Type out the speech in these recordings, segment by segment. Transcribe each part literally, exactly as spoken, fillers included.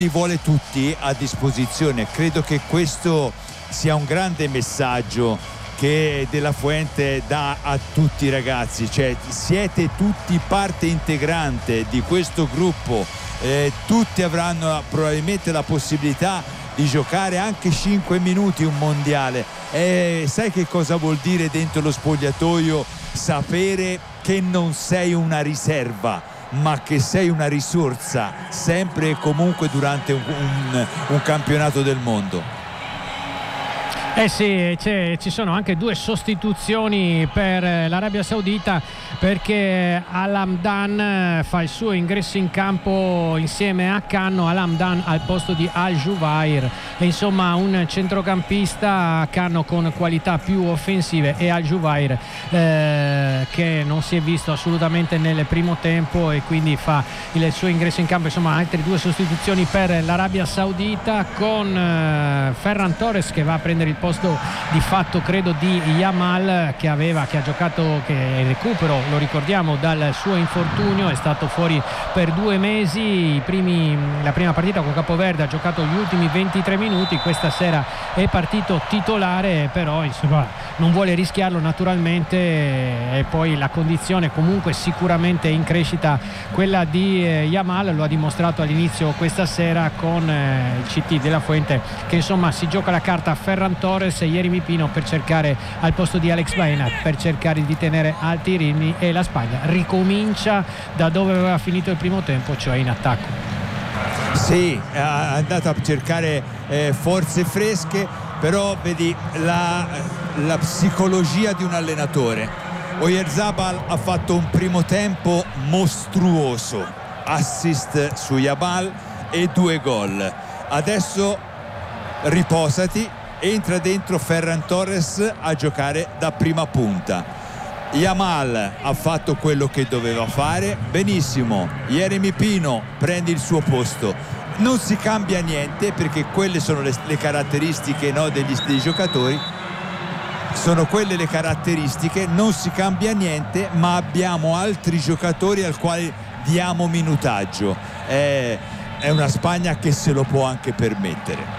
li vuole tutti a disposizione. Credo che questo sia un grande messaggio che De La Fuente dà a tutti i ragazzi, cioè siete tutti parte integrante di questo gruppo, eh, tutti avranno probabilmente la possibilità di giocare anche cinque minuti un mondiale. E sai che cosa vuol dire dentro lo spogliatoio sapere che non sei una riserva, ma che sei una risorsa sempre e comunque durante un, un, un campionato del mondo. Eh sì, c'è, ci sono anche due sostituzioni per l'Arabia Saudita, perché Al-Hamdan fa il suo ingresso in campo insieme a Canno. Al-Hamdan al posto di Al-Juvair, e insomma un centrocampista, Canno con qualità più offensive e Al-Juvair eh, che non si è visto assolutamente nel primo tempo, e quindi fa il suo ingresso in campo. Insomma altre due sostituzioni per l'Arabia Saudita, con eh, Ferran Torres che va a prendere il posto di fatto credo di Yamal, che aveva che ha giocato, che è in recupero, lo ricordiamo, dal suo infortunio, è stato fuori per due mesi. I primi, la prima partita con Capoverde ha giocato gli ultimi ventitré minuti, questa sera è partito titolare, però insomma non vuole rischiarlo naturalmente, e poi la condizione comunque sicuramente in crescita quella di eh, Yamal, lo ha dimostrato all'inizio questa sera con eh, il C T della Fuente, che insomma si gioca la carta Ferran Torres e Yeremy Pino per cercare al posto di Alex Baena, per cercare di tenere alti i ritmi, e la Spagna ricomincia da dove aveva finito il primo tempo, cioè in attacco. Sì, è andata a cercare eh, forze fresche, però vedi la, la psicologia di un allenatore. Oyarzabal ha fatto un primo tempo mostruoso, assist su Yamal e due gol. Adesso riposati, entra dentro Ferran Torres a giocare da prima punta. Yamal ha fatto quello che doveva fare benissimo, Yeremy Pino prende il suo posto, non si cambia niente perché quelle sono le, le caratteristiche, no, degli, dei giocatori, sono quelle le caratteristiche, non si cambia niente, ma abbiamo altri giocatori al quale diamo minutaggio. È, è una Spagna che se lo può anche permettere.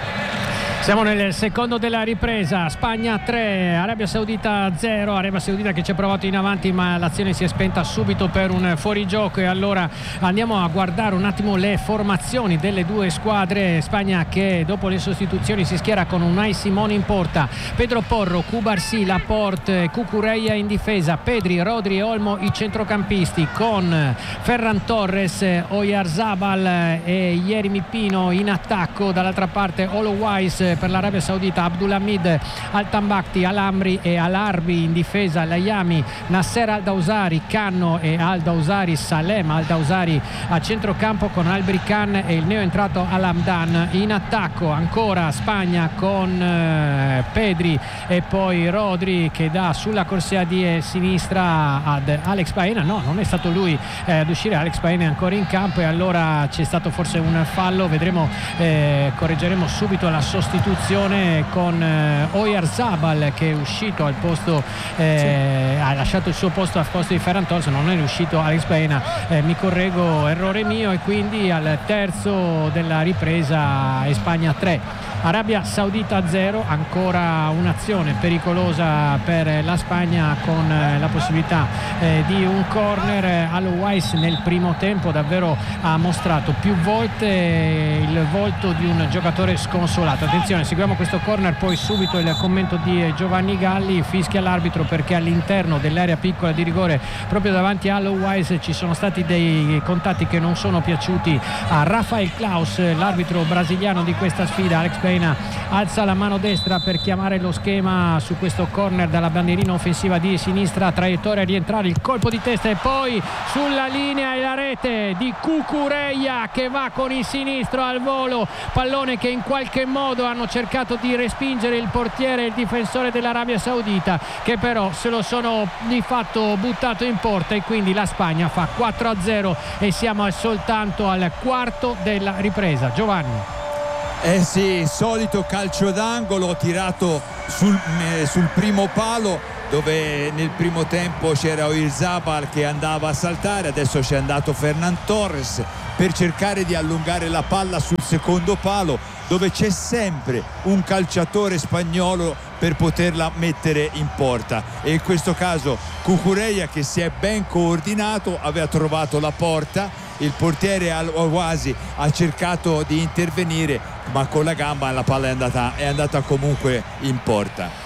Siamo nel secondo della ripresa, Spagna tre, Arabia Saudita zero, Arabia Saudita che ci ha provato in avanti ma l'azione si è spenta subito per un fuorigioco. E allora andiamo a guardare un attimo le formazioni delle due squadre. Spagna che dopo le sostituzioni si schiera con Unai Simón in porta, Pedro Porro, Cubarsí, Laporte, Cucurella in difesa, Pedri, Rodri e Olmo i centrocampisti, con Ferran Torres, Oyarzabal e Yeremy Pino in attacco. Dall'altra parte Olo-Wise per l'Arabia Saudita, Abdulhamid, Al-Tambakti, Al-Amri e Al-Arbi in difesa, Layami, Nasser Al-Dawsari, Canno e Al-Dawsari, Salem Al-Dawsari a centrocampo con Albri Khan e il neoentrato Al-Hamdan. In attacco ancora Spagna con eh, Pedri e poi Rodri che dà sulla corsia di sinistra ad Alex Baena. No, non è stato lui eh, ad uscire, Alex Baena è ancora in campo, e allora c'è stato forse un fallo, vedremo, eh, correggeremo subito la sostituzione con eh, Oyarzabal che è uscito al posto, eh, sì. ha lasciato il suo posto al posto di Ferran Torres, non è riuscito Alex Baena, eh, mi correggo, errore mio, e quindi al terzo della ripresa è Spagna tre, Arabia Saudita zero. Ancora un'azione pericolosa per la Spagna con eh, la possibilità eh, di un corner. Olo-Wise nel primo tempo davvero ha mostrato più volte il volto di un giocatore sconsolato. Attenzione, seguiamo questo corner, poi subito il commento di Giovanni Galli, fischia l'arbitro perché all'interno dell'area piccola di rigore proprio davanti a Olo-Wise ci sono stati dei contatti che non sono piaciuti a Rafael Klaus, l'arbitro brasiliano di questa sfida. Alex Baena alza la mano destra per chiamare lo schema su questo corner dalla bandierina offensiva di sinistra, traiettoria a rientrare, il colpo di testa e poi sulla linea e la rete di Cucurella che va con il sinistro al volo, pallone che in qualche modo hanno cercato di respingere il portiere e il difensore dell'Arabia Saudita, che però se lo sono di fatto buttato in porta, e quindi la Spagna fa quattro a zero e siamo soltanto al quarto della ripresa. Giovanni. Eh sì, solito calcio d'angolo tirato sul, eh, sul primo palo, dove nel primo tempo c'era Oyarzabal che andava a saltare, adesso c'è andato Ferran Torres per cercare di allungare la palla sul secondo palo, dove c'è sempre un calciatore spagnolo per poterla mettere in porta, e in questo caso Cucurella, che si è ben coordinato, aveva trovato la porta, il portiere Al-Ahwazi ha cercato di intervenire, ma con la gamba la palla è andata, è andata comunque in porta.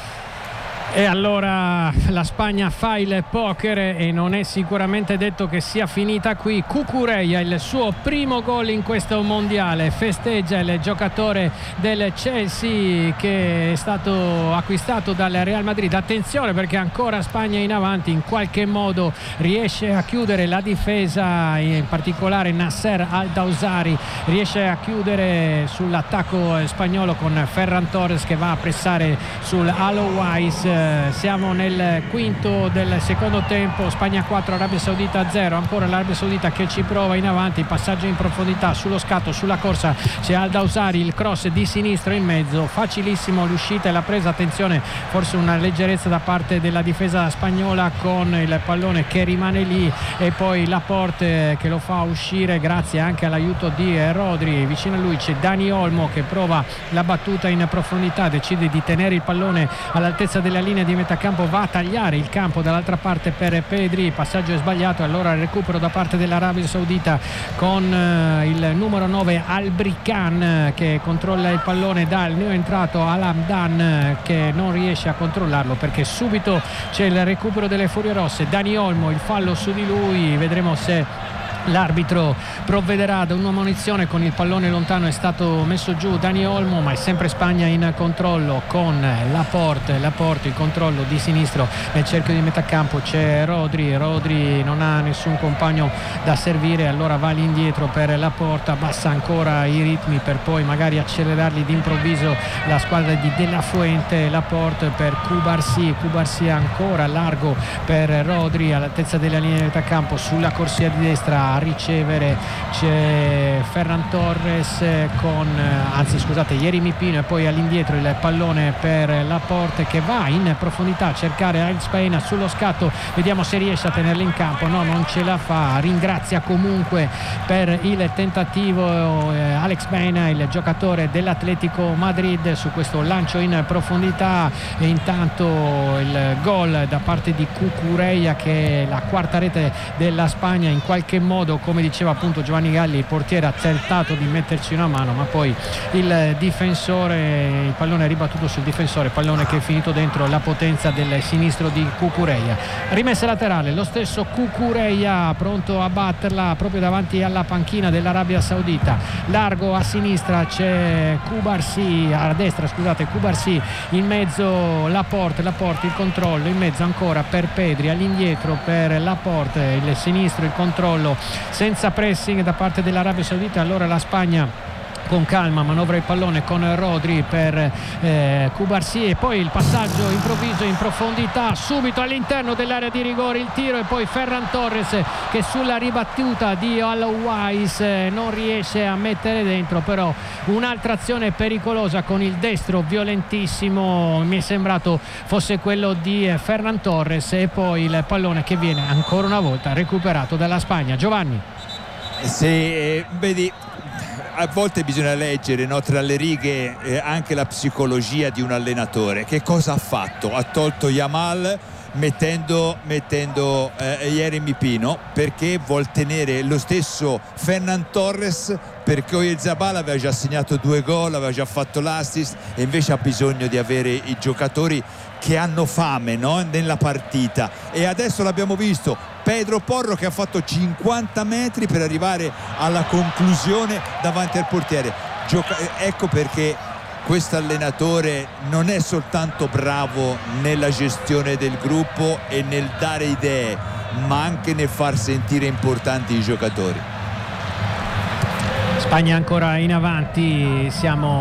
E allora la Spagna fa il poker e non è sicuramente detto che sia finita qui. Cucurella, il suo primo gol in questo mondiale, festeggia il giocatore del Chelsea che è stato acquistato dal Real Madrid. Attenzione, perché ancora Spagna in avanti, in qualche modo riesce a chiudere la difesa, in particolare Nasser Al-Dawsari riesce a chiudere sull'attacco spagnolo con Ferran Torres che va a pressare sul Al-Ahwazi. Siamo nel quinto del secondo tempo, Spagna quattro, Arabia Saudita zero. Ancora l'Arabia Saudita che ci prova in avanti, passaggio in profondità, sullo scatto, sulla corsa c'è Al-Dawsari, il cross di sinistro in mezzo, facilissimo l'uscita e la presa. Attenzione, forse una leggerezza da parte della difesa spagnola con il pallone che rimane lì, e poi Laporte che lo fa uscire grazie anche all'aiuto di Rodri. Vicino a lui c'è Dani Olmo che prova la battuta in profondità, decide di tenere il pallone all'altezza della linea di metà campo, va a tagliare il campo dall'altra parte per Pedri, passaggio è sbagliato, allora il recupero da parte dell'Arabia Saudita con uh, il numero nove Albrican che controlla il pallone dal neoentrato Al-Hamdan che non riesce a controllarlo perché subito c'è il recupero delle Furie Rosse. Dani Olmo, il fallo su di lui, vedremo se l'arbitro provvederà ad una munizione. Con il pallone lontano è stato messo giù Dani Olmo, ma è sempre Spagna in controllo con Laporte, Laporte il controllo di sinistro nel cerchio di metà campo, c'è Rodri, Rodri non ha nessun compagno da servire, allora va all'indietro per Laporte, abbassa ancora i ritmi per poi magari accelerarli d'improvviso la squadra di De La Fuente. Laporte per Cubarsí, Cubarsí ancora largo per Rodri all'altezza della linea di metà campo, sulla corsia di destra a ricevere c'è Ferran Torres con anzi scusate Yeremy Pino, e poi all'indietro il pallone per Laporte che va in profondità a cercare Alex Baena sullo scatto, vediamo se riesce a tenerlo in campo, no, non ce la fa. Ringrazia comunque per il tentativo eh, Alex Baena, il giocatore dell'Atletico Madrid, su questo lancio in profondità. E intanto il gol da parte di Cucurella, che è la quarta rete della Spagna. In qualche modo, come diceva appunto Giovanni Galli, il portiere ha tentato di metterci una mano, ma poi il difensore, il pallone è ribattuto sul difensore, pallone che è finito dentro la potenza del sinistro di Cucurella. Rimessa laterale, lo stesso Cucurella pronto a batterla proprio davanti alla panchina dell'Arabia Saudita. Largo a sinistra c'è Cubarsí, a destra scusate Cubarsí, in mezzo Laporte, Laporte il controllo, in mezzo ancora per Pedri, all'indietro per Laporte, il sinistro, il controllo senza pressing da parte dell'Arabia Saudita. Allora la Spagna con calma manovra il pallone con Rodri per eh, Cubarsí, e poi il passaggio improvviso in profondità subito all'interno dell'area di rigore, il tiro, e poi Ferran Torres che sulla ribattuta di Al-Ahwazi eh, non riesce a mettere dentro, però un'altra azione pericolosa con il destro violentissimo, mi è sembrato fosse quello di eh, Ferran Torres, e poi il pallone che viene ancora una volta recuperato dalla Spagna. Giovanni. Sì, eh, vedi, a volte bisogna leggere, no, tra le righe eh, anche la psicologia di un allenatore. Che cosa ha fatto? Ha tolto Yamal mettendo, mettendo eh, Yeremy Pino perché vuol tenere lo stesso Ferran Torres, perché Oyarzabal aveva già segnato due gol, aveva già fatto l'assist, e invece ha bisogno di avere i giocatori che hanno fame, no, nella partita. E adesso l'abbiamo visto, Pedro Porro che ha fatto cinquanta metri per arrivare alla conclusione davanti al portiere. Gioca- ecco perché questo allenatore non è soltanto bravo nella gestione del gruppo e nel dare idee, ma anche nel far sentire importanti i giocatori. Spagna ancora in avanti, siamo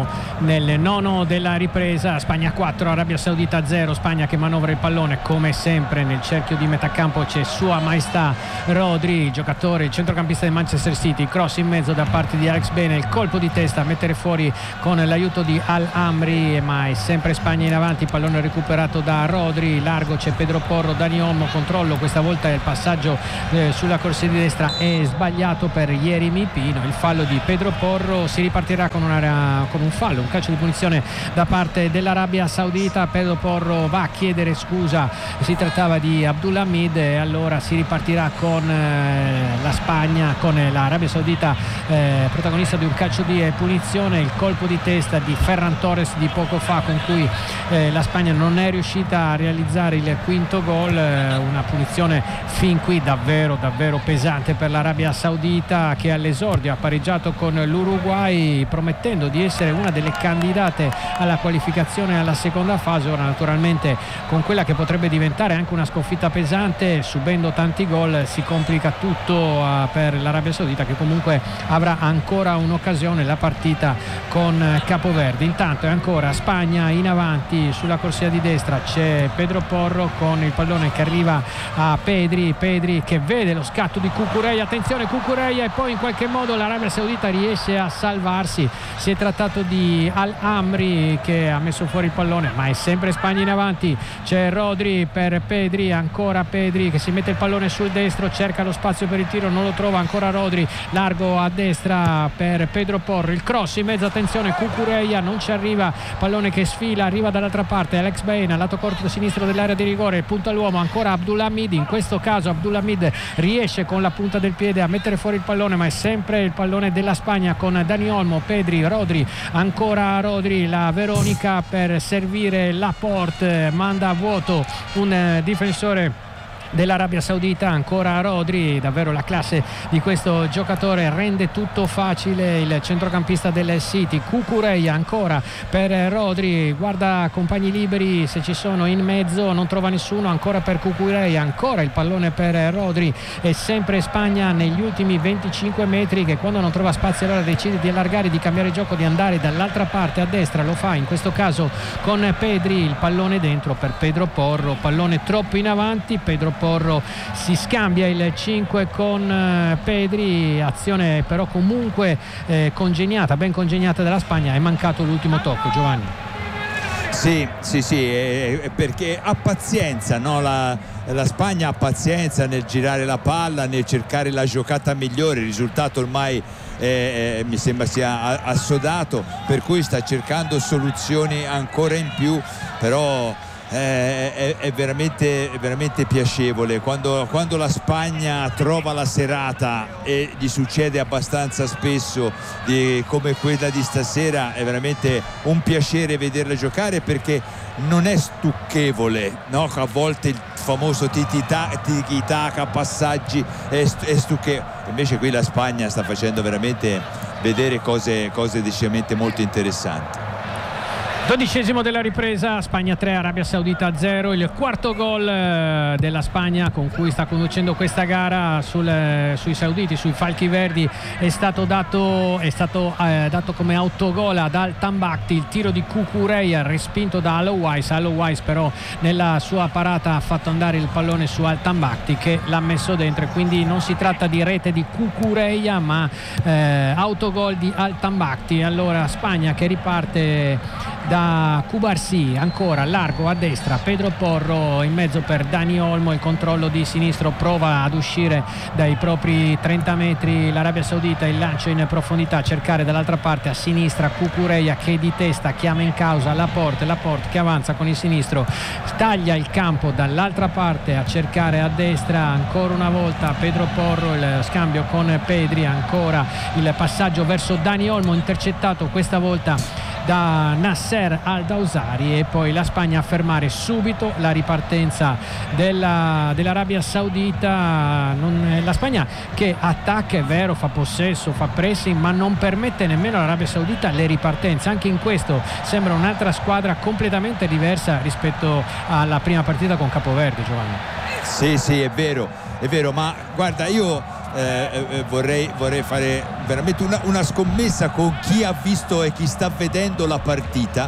nel nono della ripresa. Spagna quattro, Arabia Saudita zero. Spagna che manovra il pallone come sempre nel cerchio di metà campo. C'è Sua Maestà Rodri, il giocatore, il centrocampista del Manchester City. Cross in mezzo da parte di Alex Bene, il colpo di testa a mettere fuori con l'aiuto di Al-Amri, ma è sempre Spagna in avanti. Pallone recuperato da Rodri, largo c'è Pedro Porro, Dani Olmo, controllo, questa volta il passaggio eh, sulla corsia di destra è sbagliato per Yeremi Pino. Il fallo di Pedro Porro, si ripartirà con, una, con un fallo, un calcio di punizione da parte dell'Arabia Saudita. Pedro Porro va a chiedere scusa, si trattava di Abdulhamid, e allora si ripartirà con eh, la Spagna, con l'Arabia Saudita eh, protagonista di un calcio di punizione. Il colpo di testa di Ferran Torres di poco fa, con cui eh, la Spagna non è riuscita a realizzare il quinto gol, eh, una punizione fin qui davvero davvero pesante per l'Arabia Saudita, che all'esordio ha pareggiato con l'Uruguay, promettendo di essere una delle candidate alla qualificazione alla seconda fase. Ora naturalmente con quella che potrebbe diventare anche una sconfitta pesante, subendo tanti gol, si complica tutto uh, per l'Arabia Saudita, che comunque avrà ancora un'occasione, la partita con Capoverde. Intanto è ancora Spagna in avanti sulla corsia di destra, c'è Pedro Porro con il pallone che arriva a Pedri, Pedri che vede lo scatto di Cucurella, attenzione Cucurella, e poi in qualche modo l'Arabia Saudita riesce a salvarsi. Si è trattato di Al-Amri che ha messo fuori il pallone, ma è sempre Spagna in avanti. C'è Rodri per Pedri, ancora Pedri che si mette il pallone sul destro, cerca lo spazio per il tiro, non lo trova, ancora Rodri, largo a destra per Pedro Porro, il cross in mezzo, attenzione Cucurella non ci arriva, pallone che sfila, arriva dall'altra parte Alex Baena, lato corto sinistro dell'area di rigore, punta all'uomo, ancora Abdulhamid. In questo caso Abdulhamid riesce con la punta del piede a mettere fuori il pallone, ma è sempre il pallone della Spagna con Dani Olmo, Pedri, Rodri, ancora Rodri, la Veronica per servire Laporte, manda a vuoto un difensore dell'Arabia Saudita, ancora Rodri, davvero la classe di questo giocatore rende tutto facile. Il centrocampista del City, Cucurella ancora per Rodri, guarda compagni liberi se ci sono in mezzo, non trova nessuno, ancora per Cucurella, ancora il pallone per Rodri, e sempre Spagna negli ultimi venticinque metri, che quando non trova spazio allora decide di allargare, di cambiare gioco, di andare dall'altra parte a destra, lo fa in questo caso con Pedri, il pallone dentro per Pedro Porro, pallone troppo in avanti, Pedro Porro si scambia il cinque con eh, Pedri, azione però comunque eh, congegnata, ben congegnata dalla Spagna. È mancato l'ultimo tocco, Giovanni. Sì, sì, sì, eh, perché ha pazienza, no? la, la Spagna ha pazienza nel girare la palla, nel cercare la giocata migliore. Il risultato ormai eh, eh, mi sembra sia assodato, per cui sta cercando soluzioni ancora in più, però Eh, è, è, veramente, è veramente piacevole quando, quando la Spagna trova la serata, e gli succede abbastanza spesso di, come quella di stasera. È veramente un piacere vederla giocare, perché non è stucchevole, no? A volte il famoso tiki-taka, passaggi è, è stucchevole, invece qui la Spagna sta facendo veramente vedere cose, cose decisamente molto interessanti. Dodicesimo della ripresa, Spagna tre, Arabia Saudita zero, il quarto gol eh, della Spagna con cui sta conducendo questa gara sul, eh, sui sauditi, sui falchi verdi, è stato dato, è stato, eh, dato come autogol ad Al-Tambakti. Il tiro di Cucurella respinto da Alowais, Alowais però nella sua parata ha fatto andare il pallone su Al-Tambakti, che l'ha messo dentro, e quindi non si tratta di rete di Cucurella, ma eh, autogol di Al-Tambakti. Allora Spagna che riparte da Cubarsí, ancora largo a destra, Pedro Porro in mezzo per Dani Olmo, il controllo di sinistro, prova ad uscire dai propri trenta metri l'Arabia Saudita, il lancio in profondità, cercare dall'altra parte a sinistra Cucurella che di testa chiama in causa Laporte, Laporte che avanza con il sinistro, taglia il campo dall'altra parte a cercare a destra, ancora una volta Pedro Porro, il scambio con Pedri, ancora il passaggio verso Dani Olmo, intercettato questa volta da Nasser Al-Dawsari, e poi la Spagna a fermare subito la ripartenza della, dell'Arabia Saudita. Non, la Spagna che attacca, è vero, fa possesso, fa pressing, ma non permette nemmeno all'Arabia Saudita le ripartenze. Anche in questo sembra un'altra squadra completamente diversa rispetto alla prima partita con Capoverde, Giovanni. Sì, sì, è vero, è vero, ma guarda, io eh, eh, vorrei, vorrei fare veramente una, una scommessa con chi ha visto e chi sta vedendo la partita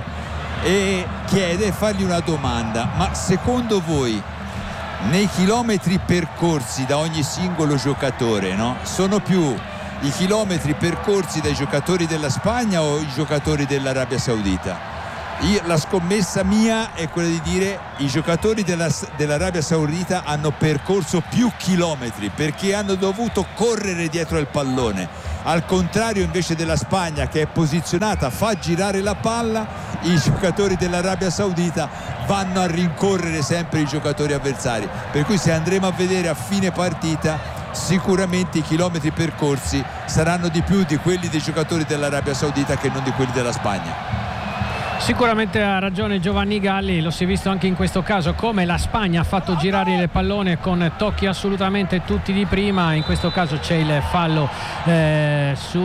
e chiede, fargli una domanda: ma secondo voi nei chilometri percorsi da ogni singolo giocatore, no? sono più i chilometri percorsi dai giocatori della Spagna o i giocatori dell'Arabia Saudita? Io, la scommessa mia è quella di dire i giocatori della, dell'Arabia Saudita hanno percorso più chilometri perché hanno dovuto correre dietro il pallone, al contrario invece della Spagna, che è posizionata, fa girare la palla. I giocatori dell'Arabia Saudita vanno a rincorrere sempre i giocatori avversari, per cui se andremo a vedere a fine partita sicuramente i chilometri percorsi saranno di più di quelli dei giocatori dell'Arabia Saudita che non di quelli della Spagna. Sicuramente ha ragione Giovanni Galli, lo si è visto anche in questo caso come la Spagna ha fatto girare il pallone con tocchi assolutamente tutti di prima. In questo caso c'è il fallo eh, su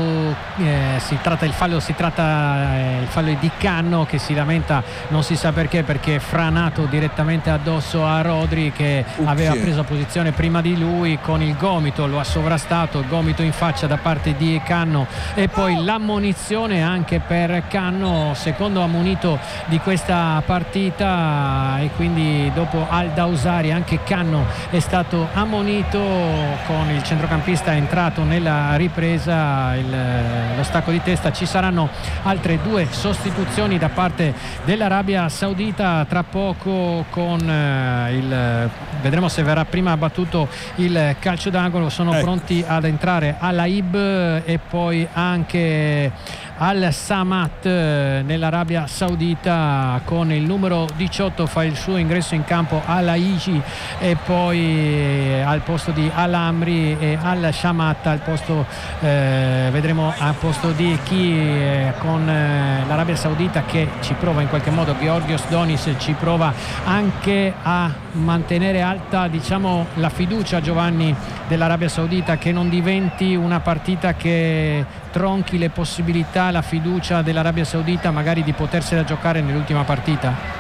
eh, si tratta il fallo si tratta eh, il fallo di Canno, che si lamenta non si sa perché perché è franato direttamente addosso a Rodri, che okay. aveva preso posizione prima di lui con il gomito, lo ha sovrastato, il gomito in faccia da parte di Canno, e poi l'ammonizione anche per Canno, secondo ammonito di questa partita, e quindi dopo Al-Dawsari anche Canno è stato ammonito. Con il centrocampista entrato nella ripresa, il, lo stacco di testa. Ci saranno altre due sostituzioni da parte dell'Arabia Saudita tra poco, con eh, il vedremo se verrà prima battuto il calcio d'angolo. Sono ecco. pronti ad entrare Al-Aib e poi anche Al-Samat nell'Arabia Saudita. Con il numero diciotto fa il suo ingresso in campo Al-Aiji, e poi al posto di Al-Amri e Al-Shamat al posto eh, vedremo al posto di chi eh, con eh, l'Arabia Saudita, che ci prova in qualche modo, Georgios Donis ci prova anche a mantenere alta, diciamo, la fiducia, Giovanni, dell'Arabia Saudita, che non diventi una partita che tronchi le possibilità, la fiducia dell'Arabia Saudita magari di potersela giocare nell'ultima partita.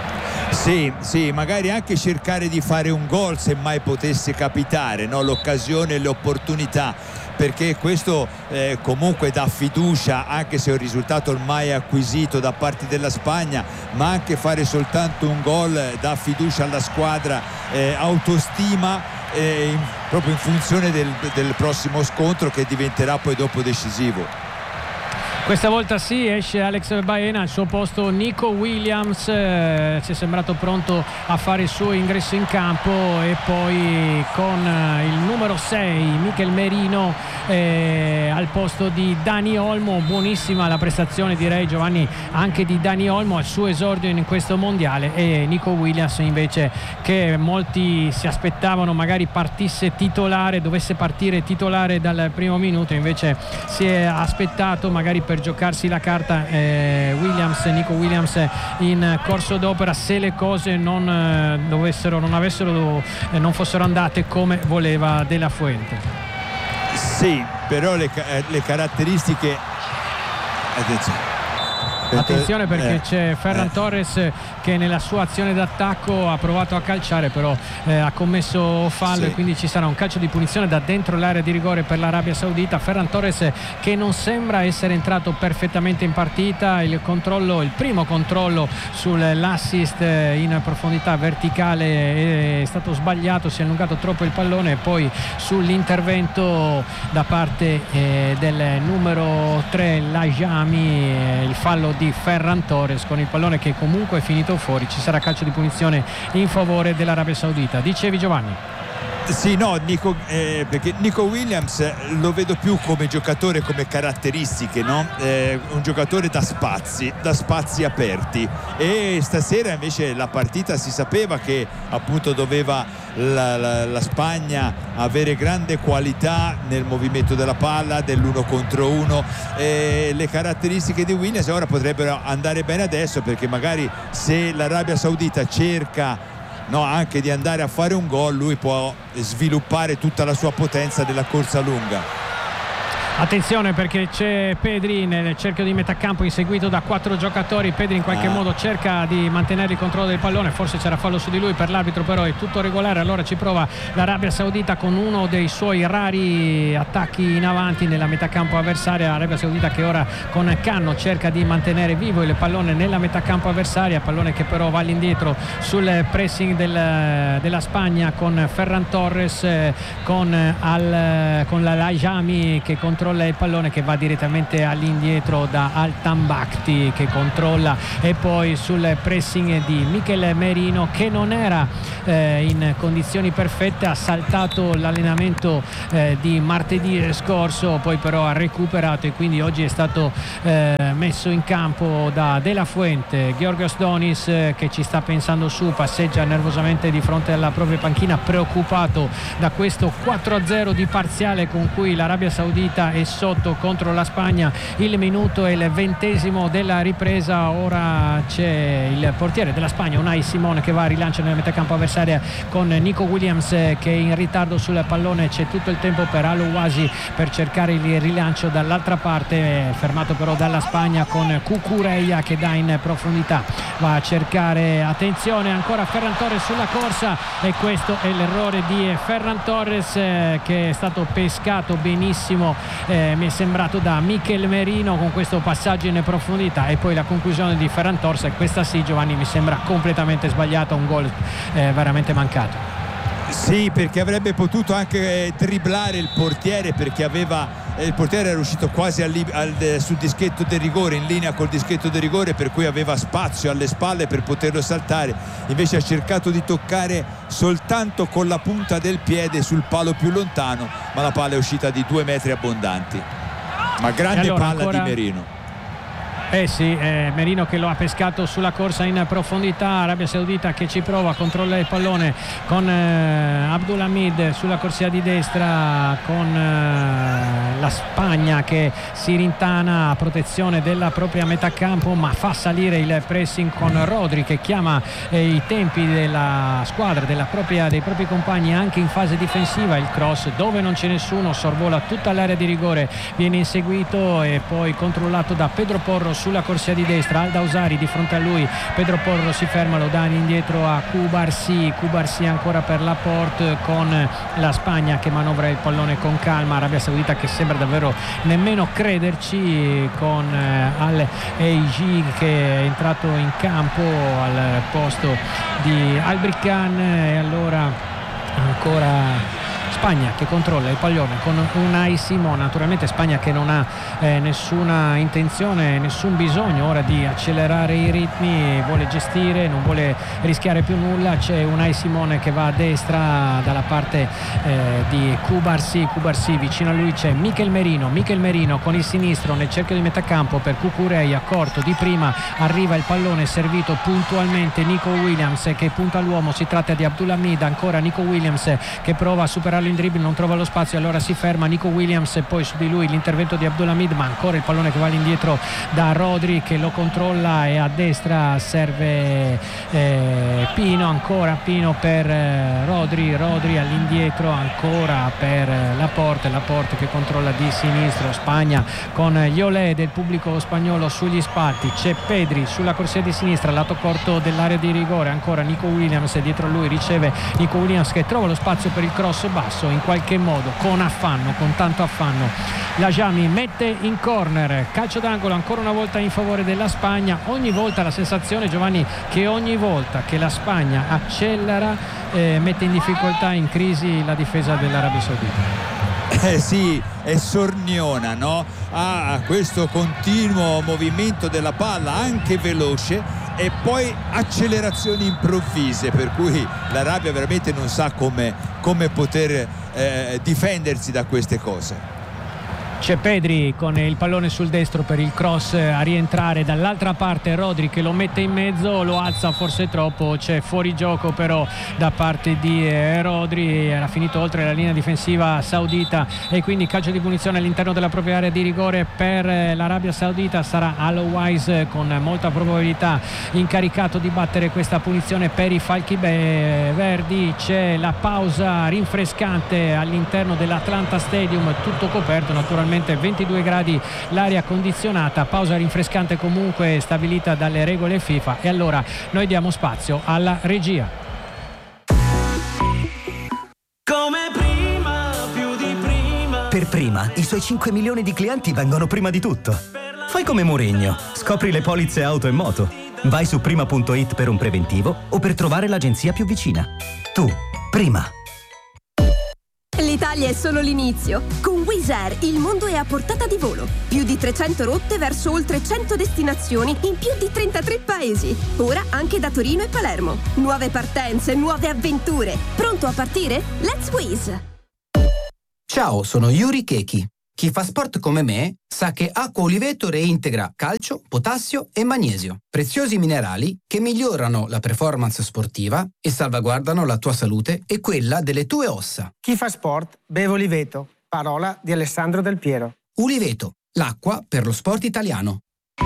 Sì, sì, magari anche cercare di fare un gol se mai potesse capitare, no? L'occasione e le opportunità, perché questo eh, comunque dà fiducia, anche se è un risultato ormai acquisito da parte della Spagna, ma anche fare soltanto un gol dà fiducia alla squadra, eh, autostima, eh, in, proprio in funzione del, del prossimo scontro, che diventerà poi dopo decisivo. Questa volta sì, esce Alex Baena, al suo posto Nico Williams, eh, ci è sembrato pronto a fare il suo ingresso in campo, e poi con eh, il numero sei Mikel Merino eh, al posto di Dani Olmo. Buonissima la prestazione, direi, Giovanni, anche di Dani Olmo al suo esordio in questo mondiale, e Nico Williams invece, che molti si aspettavano magari partisse titolare, dovesse partire titolare dal primo minuto, invece si è aspettato magari per giocarsi la carta eh, Williams, Nico Williams in corso d'opera, se le cose non eh, dovessero non avessero eh, non fossero andate come voleva De La Fuente. Sì, però le, le caratteristiche, attenzione Attenzione perché eh, c'è Ferran eh. Torres che nella sua azione d'attacco ha provato a calciare, però eh, ha commesso fallo, sì. E quindi ci sarà un calcio di punizione da dentro l'area di rigore per l'Arabia Saudita. Ferran Torres, che non sembra essere entrato perfettamente in partita, il controllo, il primo controllo sull'assist in profondità verticale è stato sbagliato, si è allungato troppo il pallone, e poi sull'intervento da parte eh, del numero tre Lajami, eh, il fallo di Ferran Torres con il pallone che comunque è finito fuori. Ci sarà calcio di punizione in favore dell'Arabia Saudita. Dicevi, Giovanni? Sì, no, Nico, eh, perché Nico Williams lo vedo più come giocatore, come caratteristiche, no? Eh, un giocatore da spazi, da spazi aperti, e stasera invece la partita si sapeva che appunto doveva la, la, la Spagna avere grande qualità nel movimento della palla, dell'uno contro uno, e le caratteristiche di Williams ora potrebbero andare bene adesso, perché magari se l'Arabia Saudita cerca No, anche di andare a fare un gol, lui può sviluppare tutta la sua potenza della corsa lunga. Attenzione perché c'è Pedri nel cerchio di metà campo inseguito da quattro giocatori. Pedri in qualche ah. modo cerca di mantenere il controllo del pallone, forse c'era fallo su di lui, per l'arbitro però è tutto regolare. Allora ci prova l'Arabia Saudita con uno dei suoi rari attacchi in avanti nella metà campo avversaria. L'Arabia Saudita che ora con Canno cerca di mantenere vivo il pallone nella metà campo avversaria, pallone che però va all'indietro sul pressing del, della Spagna con Ferran Torres, con, al, con la Lajami che controlla il pallone, che va direttamente all'indietro da Al-Tambakti che controlla, e poi sul pressing di Mikel Merino che non era eh, in condizioni perfette, ha saltato l'allenamento eh, di martedì scorso, poi però ha recuperato e quindi oggi è stato eh, messo in campo da De La Fuente. Georgios Donis eh, che ci sta pensando su, passeggia nervosamente di fronte alla propria panchina, preoccupato da questo quattro a zero di parziale con cui l'Arabia Saudita è sotto contro la Spagna. Il minuto è il ventesimo della ripresa. Ora c'è il portiere della Spagna, Unai Simon, che va a rilancio nella metà campo avversaria con Nico Williams che è in ritardo sul pallone. C'è tutto il tempo per Al-Owasi per cercare il rilancio dall'altra parte, fermato però dalla Spagna con Cucurella che dà in profondità, va a cercare, attenzione ancora Ferran Torres sulla corsa, e questo è l'errore di Ferran Torres eh, che è stato pescato benissimo, eh, mi è sembrato, da Mikel Merino con questo passaggio in profondità, e poi la conclusione di Ferran Torres. Questa sì, Giovanni, mi sembra completamente sbagliata, un gol eh, veramente mancato. Sì, perché avrebbe potuto anche dribblare il portiere, perché aveva il portiere era uscito quasi al, al, sul dischetto del rigore, in linea col dischetto del rigore, per cui aveva spazio alle spalle per poterlo saltare. Invece ha cercato di toccare soltanto con la punta del piede sul palo più lontano, ma la palla è uscita di due metri abbondanti. Ma grande allora, palla ancora... di Merino. Eh sì, eh, Merino che lo ha pescato sulla corsa in profondità. Arabia Saudita che ci prova a controllare il pallone con eh, Abdulhamid sulla corsia di destra, con eh, la Spagna che si rintana a protezione della propria metà campo, ma fa salire il pressing con Rodri che chiama eh, i tempi della squadra, della propria, dei propri compagni anche in fase difensiva. Il cross dove non c'è nessuno sorvola tutta l'area di rigore, viene inseguito e poi controllato da Pedro Porro sulla corsia di destra. Al-Dawsari di fronte a lui, Pedro Porro si ferma, lo dà indietro a Cubarsi, Cubarsi ancora per Laporte, con la Spagna che manovra il pallone con calma. Arabia Saudita che sembra davvero nemmeno crederci, con eh, Al-Eiji che è entrato in campo al posto di Albrickan, e allora ancora Spagna che controlla il pallone con Unai Simon. Naturalmente Spagna che non ha eh, nessuna intenzione, nessun bisogno ora di accelerare i ritmi, vuole gestire, non vuole rischiare più nulla. C'è Unai Simon che va a destra dalla parte eh, di Cubarsi, Cubarsi vicino a lui c'è Mikel Merino, Mikel Merino con il sinistro nel cerchio di metà campo per Cucurella, corto di prima, arriva il pallone servito puntualmente Nico Williams che punta all'uomo, si tratta di Abdulhamid, ancora Nico Williams che prova a superare in dribbling, non trova lo spazio, allora si ferma Nico Williams e poi su di lui l'intervento di Abdulhamid, ma ancora il pallone che va all'indietro da Rodri che lo controlla, e a destra serve eh, Pino, ancora Pino per eh, Rodri, Rodri all'indietro ancora per eh, Laporte, Laporte che controlla di sinistro. Spagna con gli olè del pubblico spagnolo sugli spalti, c'è Pedri sulla corsia di sinistra, lato corto dell'area di rigore, ancora Nico Williams, dietro a lui riceve Nico Williams che trova lo spazio per il cross basso, in qualche modo con affanno, con tanto affanno Lajami mette in corner, calcio d'angolo ancora una volta in favore della Spagna. Ogni volta la sensazione, Giovanni, che ogni volta che la Spagna accelera eh, mette in difficoltà, in crisi la difesa dell'Arabia Saudita. Eh sì, è sorniona, no? Ha questo continuo movimento della palla anche veloce e poi accelerazioni improvvise, per cui l'Arabia veramente non sa come, come poter eh, difendersi da queste cose. C'è Pedri con il pallone sul destro per il cross a rientrare, dall'altra parte Rodri che lo mette in mezzo, lo alza forse troppo, c'è fuori gioco però da parte di Rodri, era finito oltre la linea difensiva saudita e quindi calcio di punizione all'interno della propria area di rigore per l'Arabia Saudita. Sarà Al-Owais con molta probabilità incaricato di battere questa punizione per i falchi verdi. C'è la pausa rinfrescante all'interno dell'Atlanta Stadium, tutto coperto naturalmente attualmente ventidue gradi l'aria condizionata, pausa rinfrescante comunque stabilita dalle regole FIFA, e allora noi diamo spazio alla regia. Come prima, più di prima. Per Prima, i suoi cinque milioni di clienti vengono prima di tutto. Fai come Mourinho, scopri le polizze auto e moto. Vai su prima punto it per un preventivo o per trovare l'agenzia più vicina. Tu, Prima. L'Italia è solo l'inizio. Con Wizz Air il mondo è a portata di volo. Più di trecento rotte verso oltre cento destinazioni in più di trentatré paesi. Ora anche da Torino e Palermo. Nuove partenze, nuove avventure. Pronto a partire? Let's Wizz! Ciao, sono Yuri Keki. Chi fa sport come me sa che acqua Oliveto reintegra calcio, potassio e magnesio, preziosi minerali che migliorano la performance sportiva e salvaguardano la tua salute e quella delle tue ossa. Chi fa sport beve Oliveto, parola di Alessandro Del Piero. Oliveto, l'acqua per lo sport italiano.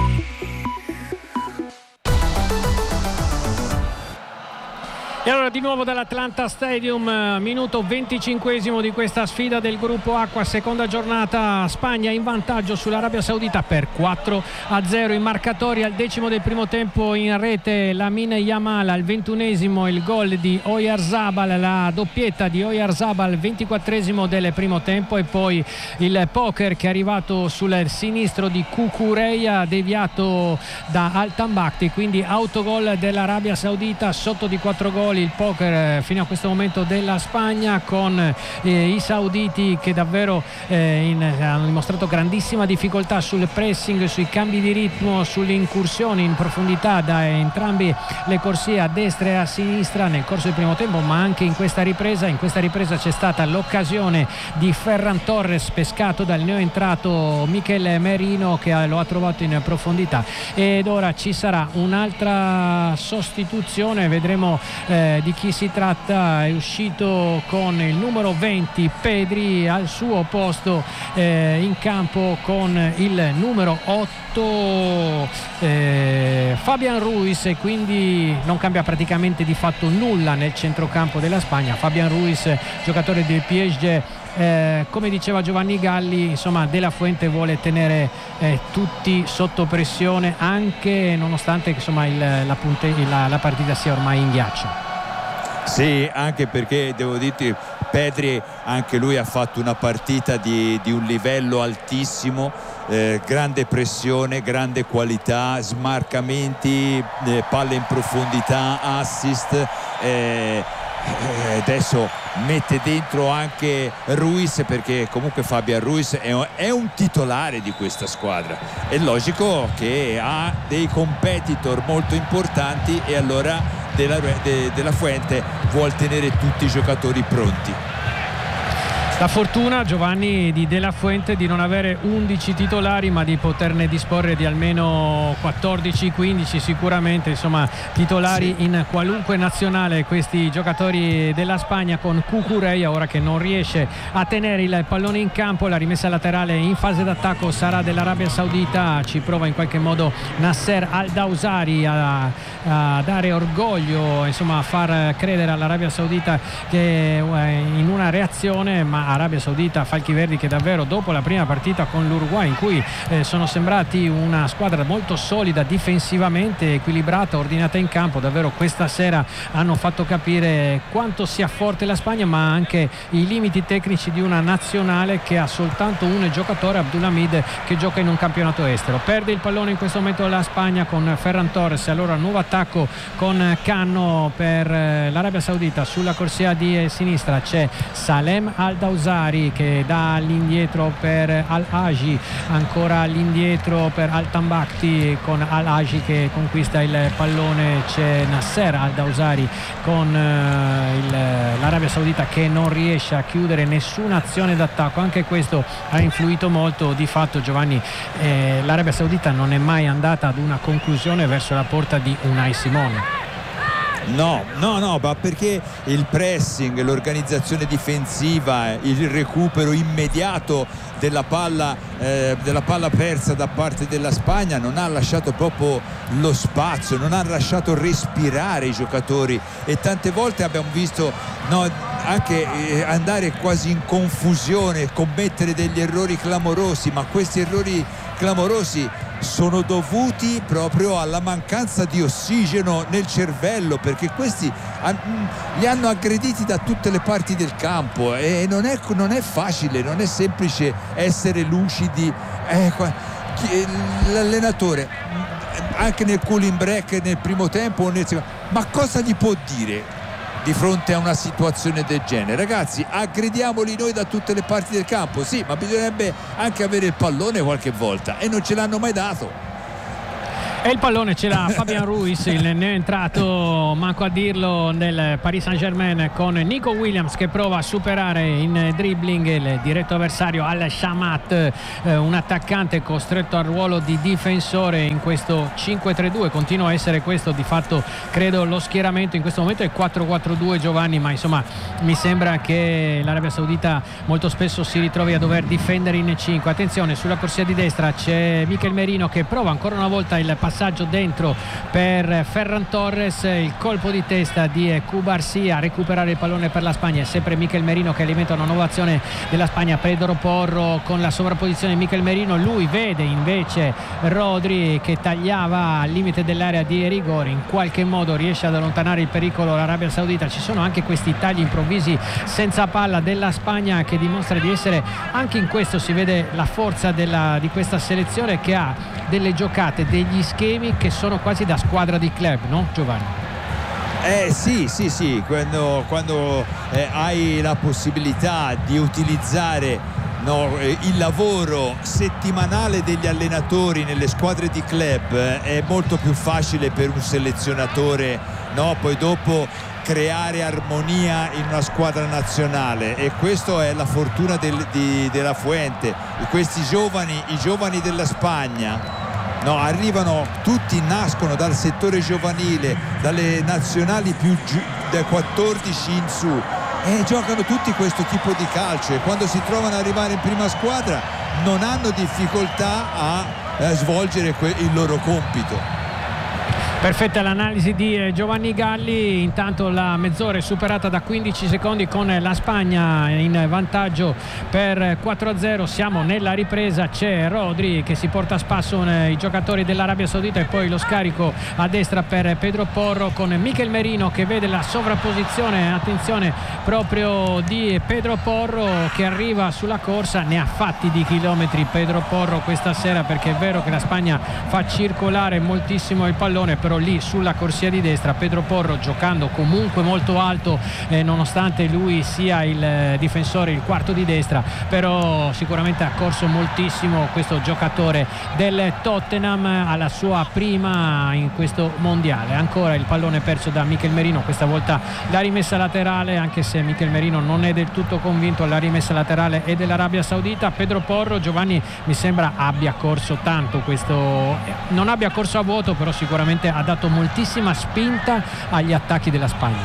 E allora di nuovo dall'Atlanta Stadium, minuto venticinquesimo di questa sfida del gruppo Acqua, seconda giornata. Spagna in vantaggio sull'Arabia Saudita per quattro a zero. I marcatori: al decimo del primo tempo in rete Lamine Yamal, al ventunesimo il gol di Oyarzabal, la doppietta di Oyarzabal, ventiquattresimo del primo tempo, e poi il poker che è arrivato sul sinistro di Cucurella, deviato da Al-Tambakti, quindi autogol dell'Arabia Saudita, sotto di quattro gol il poker fino a questo momento della Spagna, con eh, i sauditi che davvero eh, in, hanno dimostrato grandissima difficoltà sul pressing, sui cambi di ritmo, sulle incursioni in profondità da entrambi le corsie, a destra e a sinistra, nel corso del primo tempo, ma anche in questa ripresa. In questa ripresa c'è stata l'occasione di Ferran Torres, pescato dal neoentrato Mikel Merino, che lo ha trovato in profondità, ed ora ci sarà un'altra sostituzione, vedremo eh, di chi si tratta. È uscito con il numero venti Pedri, al suo posto eh, in campo con il numero otto eh, Fabian Ruiz, e quindi non cambia praticamente di fatto nulla nel centrocampo della Spagna. Fabian Ruiz, giocatore del P S G. Eh, come diceva Giovanni Galli, insomma, De La Fuente vuole tenere eh, tutti sotto pressione, anche nonostante insomma il, la, punte, la, la partita sia ormai in ghiaccio. Sì, anche perché devo dirti, Pedri anche lui ha fatto una partita di, di un livello altissimo, eh, grande pressione, grande qualità, smarcamenti, eh, palle in profondità, assist, eh, adesso mette dentro anche Ruiz, perché comunque Fabian Ruiz è, è un titolare di questa squadra. È logico che ha dei competitor molto importanti, e allora Della, de, De La Fuente vuol tenere tutti i giocatori pronti. La fortuna, Giovanni, di De La Fuente di non avere undici titolari, ma di poterne disporre di almeno quattordici quindici sicuramente, insomma, titolari sì, in qualunque nazionale, questi giocatori della Spagna, con Cucurella ora che non riesce a tenere il pallone in campo. La rimessa laterale in fase d'attacco sarà dell'Arabia Saudita, ci prova in qualche modo Nasser Al-Dawsari a, a dare orgoglio, insomma a far credere all'Arabia Saudita che in una reazione, ma Arabia Saudita, falchi verdi che davvero dopo la prima partita con l'Uruguay, in cui eh, sono sembrati una squadra molto solida difensivamente, equilibrata, ordinata in campo, davvero questa sera hanno fatto capire quanto sia forte la Spagna, ma anche i limiti tecnici di una nazionale che ha soltanto un giocatore, Abdulhamid, che gioca in un campionato estero. Perde il pallone in questo momento la Spagna con Ferran Torres, allora nuovo attacco con Canno per eh, l'Arabia Saudita. Sulla corsia di eh, sinistra c'è Salem Al-Dawsari che dà all'indietro per Al-Haji, ancora all'indietro per Al-Tambakti, con Al-Haji che conquista il pallone. C'è Nasser Al-Dawsari con eh, il, l'Arabia Saudita che non riesce a chiudere nessuna azione d'attacco. Anche questo ha influito molto. Di fatto, Giovanni, eh, l'Arabia Saudita non è mai andata ad una conclusione verso la porta di Unai Simon. No, no, no, ma perché il pressing, l'organizzazione difensiva, il recupero immediato della palla, eh, della palla persa da parte della Spagna non ha lasciato proprio lo spazio, non ha lasciato respirare i giocatori, e tante volte abbiamo visto, no, anche eh, andare quasi in confusione, commettere degli errori clamorosi, ma questi errori clamorosi sono dovuti proprio alla mancanza di ossigeno nel cervello, perché questi li hanno aggrediti da tutte le parti del campo, e non è, non è facile, non è semplice essere lucidi. Eh, l'allenatore anche nel cooling break nel primo tempo, ma cosa gli può dire di fronte a una situazione del genere? Ragazzi, aggrediamoli noi da tutte le parti del campo, sì, ma bisognerebbe anche avere il pallone qualche volta, e non ce l'hanno mai dato. E il pallone ce l'ha Fabian Ruiz, il neoentrato, manco a dirlo, nel Paris Saint-Germain, con Nico Williams che prova a superare in dribbling il diretto avversario Al-Shamat, eh, un attaccante costretto al ruolo di difensore in questo cinque tre due. Continua a essere questo di fatto, credo, lo schieramento. In questo momento è quattro quattro due, Giovanni, ma insomma mi sembra che l'Arabia Saudita molto spesso si ritrovi a dover difendere in cinque. Attenzione, sulla corsia di destra c'è Mikel Merino che prova ancora una volta il passaggio dentro per Ferran Torres, il colpo di testa di Cubarsí a recuperare il pallone per la Spagna. È sempre Mikel Merino che alimenta una nuova azione della Spagna. Pedro Porro con la sovrapposizione di Mikel Merino, lui vede invece Rodri che tagliava al limite dell'area di rigore, in qualche modo riesce ad allontanare il pericolo l'Arabia Saudita. Ci sono anche questi tagli improvvisi senza palla della Spagna che dimostra di essere, anche in questo si vede la forza della, di questa selezione, che ha delle giocate, degli schemi che sono quasi da squadra di club, no Giovanni? Eh sì, sì, sì, quando, quando eh, hai la possibilità di utilizzare, no, eh, il lavoro settimanale degli allenatori nelle squadre di club, eh, è molto più facile per un selezionatore, no, poi dopo creare armonia in una squadra nazionale, e questa è la fortuna del, di, della Fuente. Questi giovani, i giovani della Spagna, no, arrivano tutti, nascono dal settore giovanile, dalle nazionali più giù, da quattordici in su, e giocano tutti questo tipo di calcio, e quando si trovano ad arrivare in prima squadra non hanno difficoltà a, a svolgere que- il loro compito. Perfetta l'analisi di Giovanni Galli. Intanto la mezz'ora è superata da quindici secondi con la Spagna in vantaggio per quattro a zero. Siamo nella ripresa, c'è Rodri che si porta a spasso i giocatori dell'Arabia Saudita, e poi lo scarico a destra per Pedro Porro con Mikel Merino che vede la sovrapposizione, attenzione, proprio di Pedro Porro che arriva sulla corsa. Ne ha fatti di chilometri Pedro Porro questa sera, perché è vero che la Spagna fa circolare moltissimo il pallone, però lì sulla corsia di destra Pedro Porro, giocando comunque molto alto, eh, nonostante lui sia il eh, difensore, il quarto di destra, però sicuramente ha corso moltissimo questo giocatore del Tottenham alla sua prima in questo mondiale. Ancora il pallone perso da Mikel Merino, questa volta la rimessa laterale, anche se Mikel Merino non è del tutto convinto alla rimessa laterale e dell'Arabia Saudita. Pedro Porro, Giovanni, mi sembra abbia corso tanto questo, non abbia corso a vuoto, però sicuramente ha dato moltissima spinta agli attacchi della Spagna.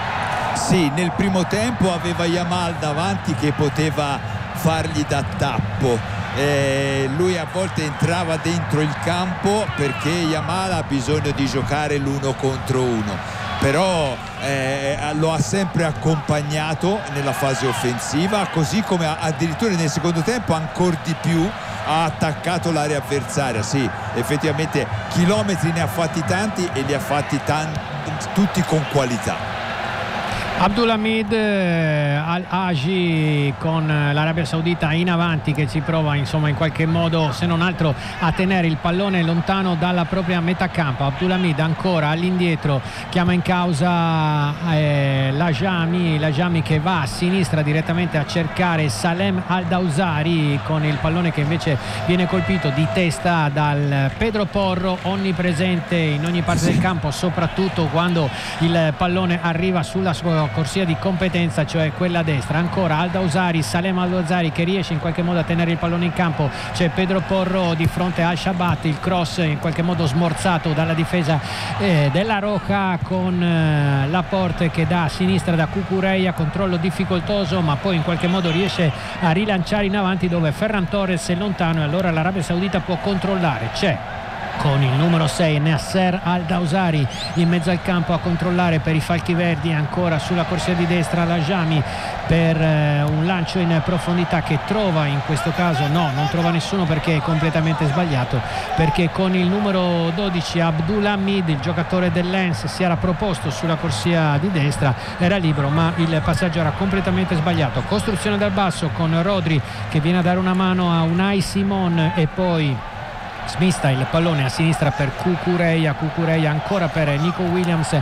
Sì, nel primo tempo aveva Yamal davanti che poteva fargli da tappo, eh, lui a volte entrava dentro il campo perché Yamal ha bisogno di giocare l'uno contro uno, però eh, lo ha sempre accompagnato nella fase offensiva, così come addirittura nel secondo tempo ancora di più ha attaccato l'area avversaria. Sì, effettivamente chilometri ne ha fatti tanti, e li ha fatti tanti, tutti con qualità. Abdulhamid Al-Aji con l'Arabia Saudita in avanti, che ci prova insomma in qualche modo, se non altro, a tenere il pallone lontano dalla propria metà campo. Abdulhamid ancora all'indietro, chiama in causa eh, Lajami, Lajami che va a sinistra direttamente a cercare Salem Al-Dawsari, con il pallone che invece viene colpito di testa dal Pedro Porro, onnipresente in ogni parte del campo, soprattutto quando il pallone arriva sulla sua corsia di competenza, cioè quella a destra. Ancora Al-Dawsari, Salem Al-Dawsari che riesce in qualche modo a tenere il pallone in campo, c'è Pedro Porro di fronte a Al-Shabat, il cross in qualche modo smorzato dalla difesa eh, della Roca, con eh, Laporte che dà a sinistra da Cucurella, controllo difficoltoso ma poi in qualche modo riesce a rilanciare in avanti dove Ferran Torres è lontano e allora l'Arabia Saudita può controllare. C'è con il numero sei Nasser Al-Dawsari in mezzo al campo a controllare per i falchi verdi, ancora sulla corsia di destra Lajami per eh, un lancio in profondità che trova, in questo caso no, non trova nessuno perché è completamente sbagliato, perché con il numero dodici Abdulhamid, il giocatore del Lens, si era proposto sulla corsia di destra, era libero ma il passaggio era completamente sbagliato. Costruzione dal basso con Rodri che viene a dare una mano a Unai Simon e poi smista il pallone a sinistra per Cucurella, Cucurella ancora per Nico Williams.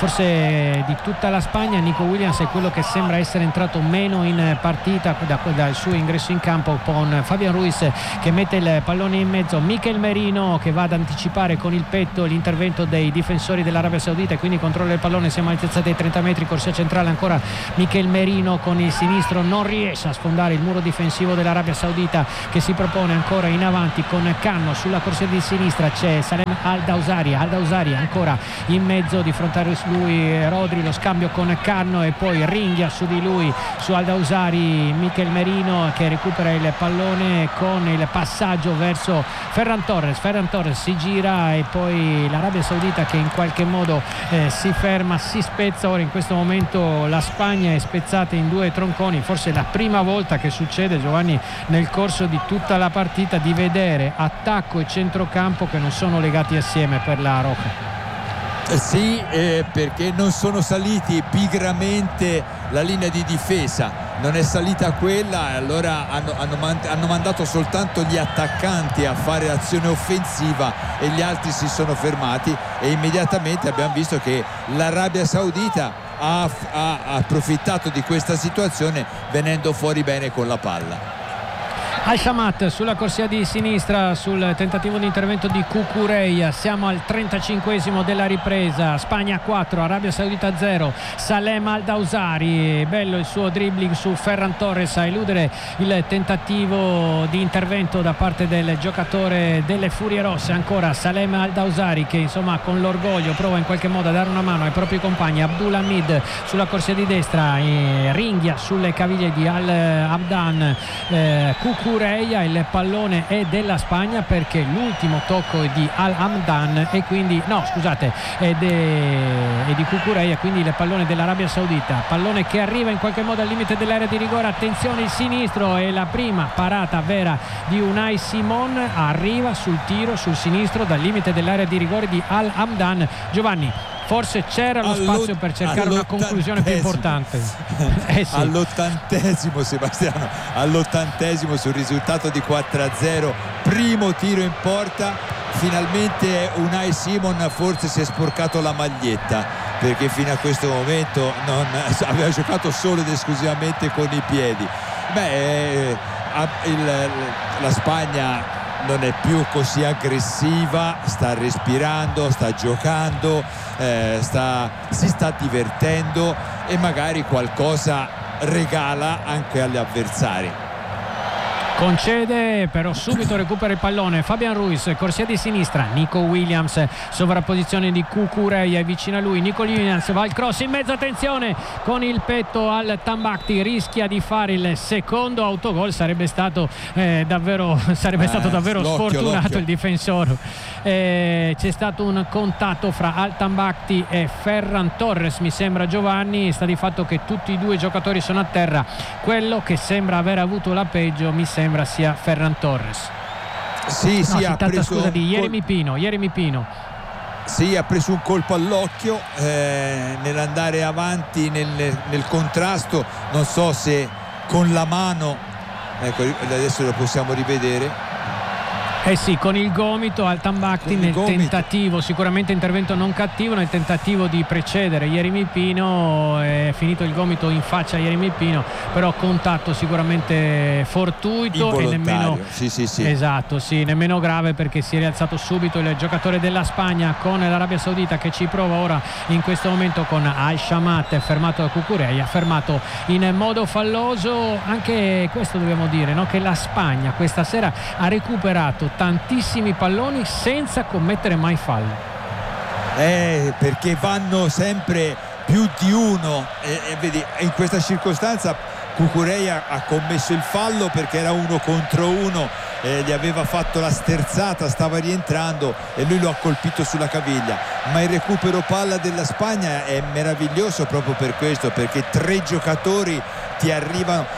Forse di tutta la Spagna Nico Williams è quello che sembra essere entrato meno in partita da, dal suo ingresso in campo, con Fabian Ruiz che mette il pallone in mezzo, Mikel Merino che va ad anticipare con il petto l'intervento dei difensori dell'Arabia Saudita e quindi controlla il pallone. Siamo all'altezza dei trenta metri, corsia centrale, ancora Mikel Merino con il sinistro, non riesce a sfondare il muro difensivo dell'Arabia Saudita che si propone ancora in avanti con Canno. Sulla corsia di sinistra c'è Salem Al-Dawsari, Al-Dawsari ancora in mezzo, di fronte a lui Rodri, lo scambio con Canno e poi ringhia su di lui, su Al-Dawsari, Mikel Merino che recupera il pallone con il passaggio verso Ferran Torres. Ferran Torres si gira e poi l'Arabia Saudita che in qualche modo eh, si ferma, si spezza. Ora in questo momento la Spagna è spezzata in due tronconi, forse è la prima volta che succede, Giovanni, nel corso di tutta la partita, di vedere attacco e centrocampo che non sono legati assieme per la Roca. Eh sì, eh, perché non sono saliti pigramente la linea di difesa, non è salita quella e allora hanno, hanno, hanno mandato soltanto gli attaccanti a fare azione offensiva e gli altri si sono fermati e immediatamente abbiamo visto che l'Arabia Saudita ha, ha approfittato di questa situazione venendo fuori bene con la palla. Al-Shamat sulla corsia di sinistra sul tentativo di intervento di Cucurella. Siamo al trentacinquesimo della ripresa, Spagna quattro, Arabia Saudita zero. Salem Al-Dawsari, bello il suo dribbling su Ferran Torres a eludere il tentativo di intervento da parte del giocatore delle Furie Rosse. Ancora Salem Al-Dawsari che insomma con l'orgoglio prova in qualche modo a dare una mano ai propri compagni. Abdulhamid sulla corsia di destra e ringhia sulle caviglie di Al-Abdan. eh, Cucurella, il pallone è della Spagna perché l'ultimo tocco è di Al-Hamdan e quindi no scusate è, de, è di Cucurella, quindi il pallone dell'Arabia Saudita, pallone che arriva in qualche modo al limite dell'area di rigore. Attenzione, il sinistro e la prima parata vera di Unai Simon, arriva sul tiro sul sinistro dal limite dell'area di rigore di Al-Hamdan. Giovanni, forse c'era lo spazio per cercare una conclusione più importante. eh sì. All'ottantesimo Sebastiano, all'ottantesimo sul risultato di quattro a zero, primo tiro in porta, finalmente Unai Simon forse si è sporcato la maglietta perché fino a questo momento non aveva giocato solo ed esclusivamente con i piedi. Beh, eh, il, la Spagna non è più così aggressiva, sta respirando, sta giocando, eh, sta, si sta divertendo e magari qualcosa regala anche agli avversari. Concede però subito recupera il pallone Fabian Ruiz, corsia di sinistra, Nico Williams, sovrapposizione di Cucurella, è vicino a lui Nico Williams, va il cross in mezzo, attenzione con il petto al Tambakti, rischia di fare il secondo autogol, sarebbe stato eh, davvero sarebbe eh, stato davvero l'occhio, sfortunato l'occhio. Il difensore. Eh, c'è stato un contatto fra Al Tambakti e Ferran Torres, mi sembra, Giovanni, sta di fatto che tutti i due giocatori sono a terra, quello che sembra aver avuto la peggio mi sembra sembra sia Ferran Torres. Sì, no, sì, si ha tratta, preso scusa, di Jeremy col... Pino, Jeremy Pino. Sì, ha preso un colpo all'occhio eh, nell'andare avanti nel, nel contrasto, non so se con la mano, ecco adesso lo possiamo rivedere. Eh sì, con il gomito al Tambakti nel gomito. tentativo, sicuramente intervento non cattivo, nel tentativo di precedere Yeremy Pino, è finito il gomito in faccia a Yeremy Pino, però contatto sicuramente fortuito e nemmeno sì, sì, sì. esatto, sì, nemmeno grave, perché si è rialzato subito il giocatore della Spagna con l'Arabia Saudita che ci prova ora in questo momento con Al-Shamat fermato da Cucurella, fermato in modo falloso. Anche questo dobbiamo dire, no? Che la Spagna questa sera ha recuperato tantissimi palloni senza commettere mai fallo. Eh, perché vanno sempre più di uno e, e vedi, in questa circostanza Cucurella ha commesso il fallo perché era uno contro uno, eh, gli aveva fatto la sterzata, stava rientrando e lui lo ha colpito sulla caviglia. Ma il recupero palla della Spagna è meraviglioso proprio per questo, perché tre giocatori ti arrivano.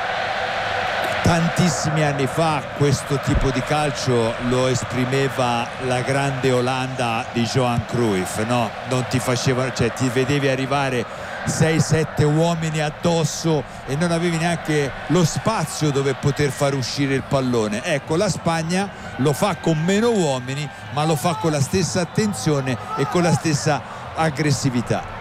Tantissimi anni fa questo tipo di calcio lo esprimeva la grande Olanda di Johan Cruyff, no? Non ti facevano, cioè ti vedevi arrivare sei sette uomini addosso e non avevi neanche lo spazio dove poter far uscire il pallone. Ecco, la Spagna lo fa con meno uomini, ma lo fa con la stessa attenzione e con la stessa aggressività.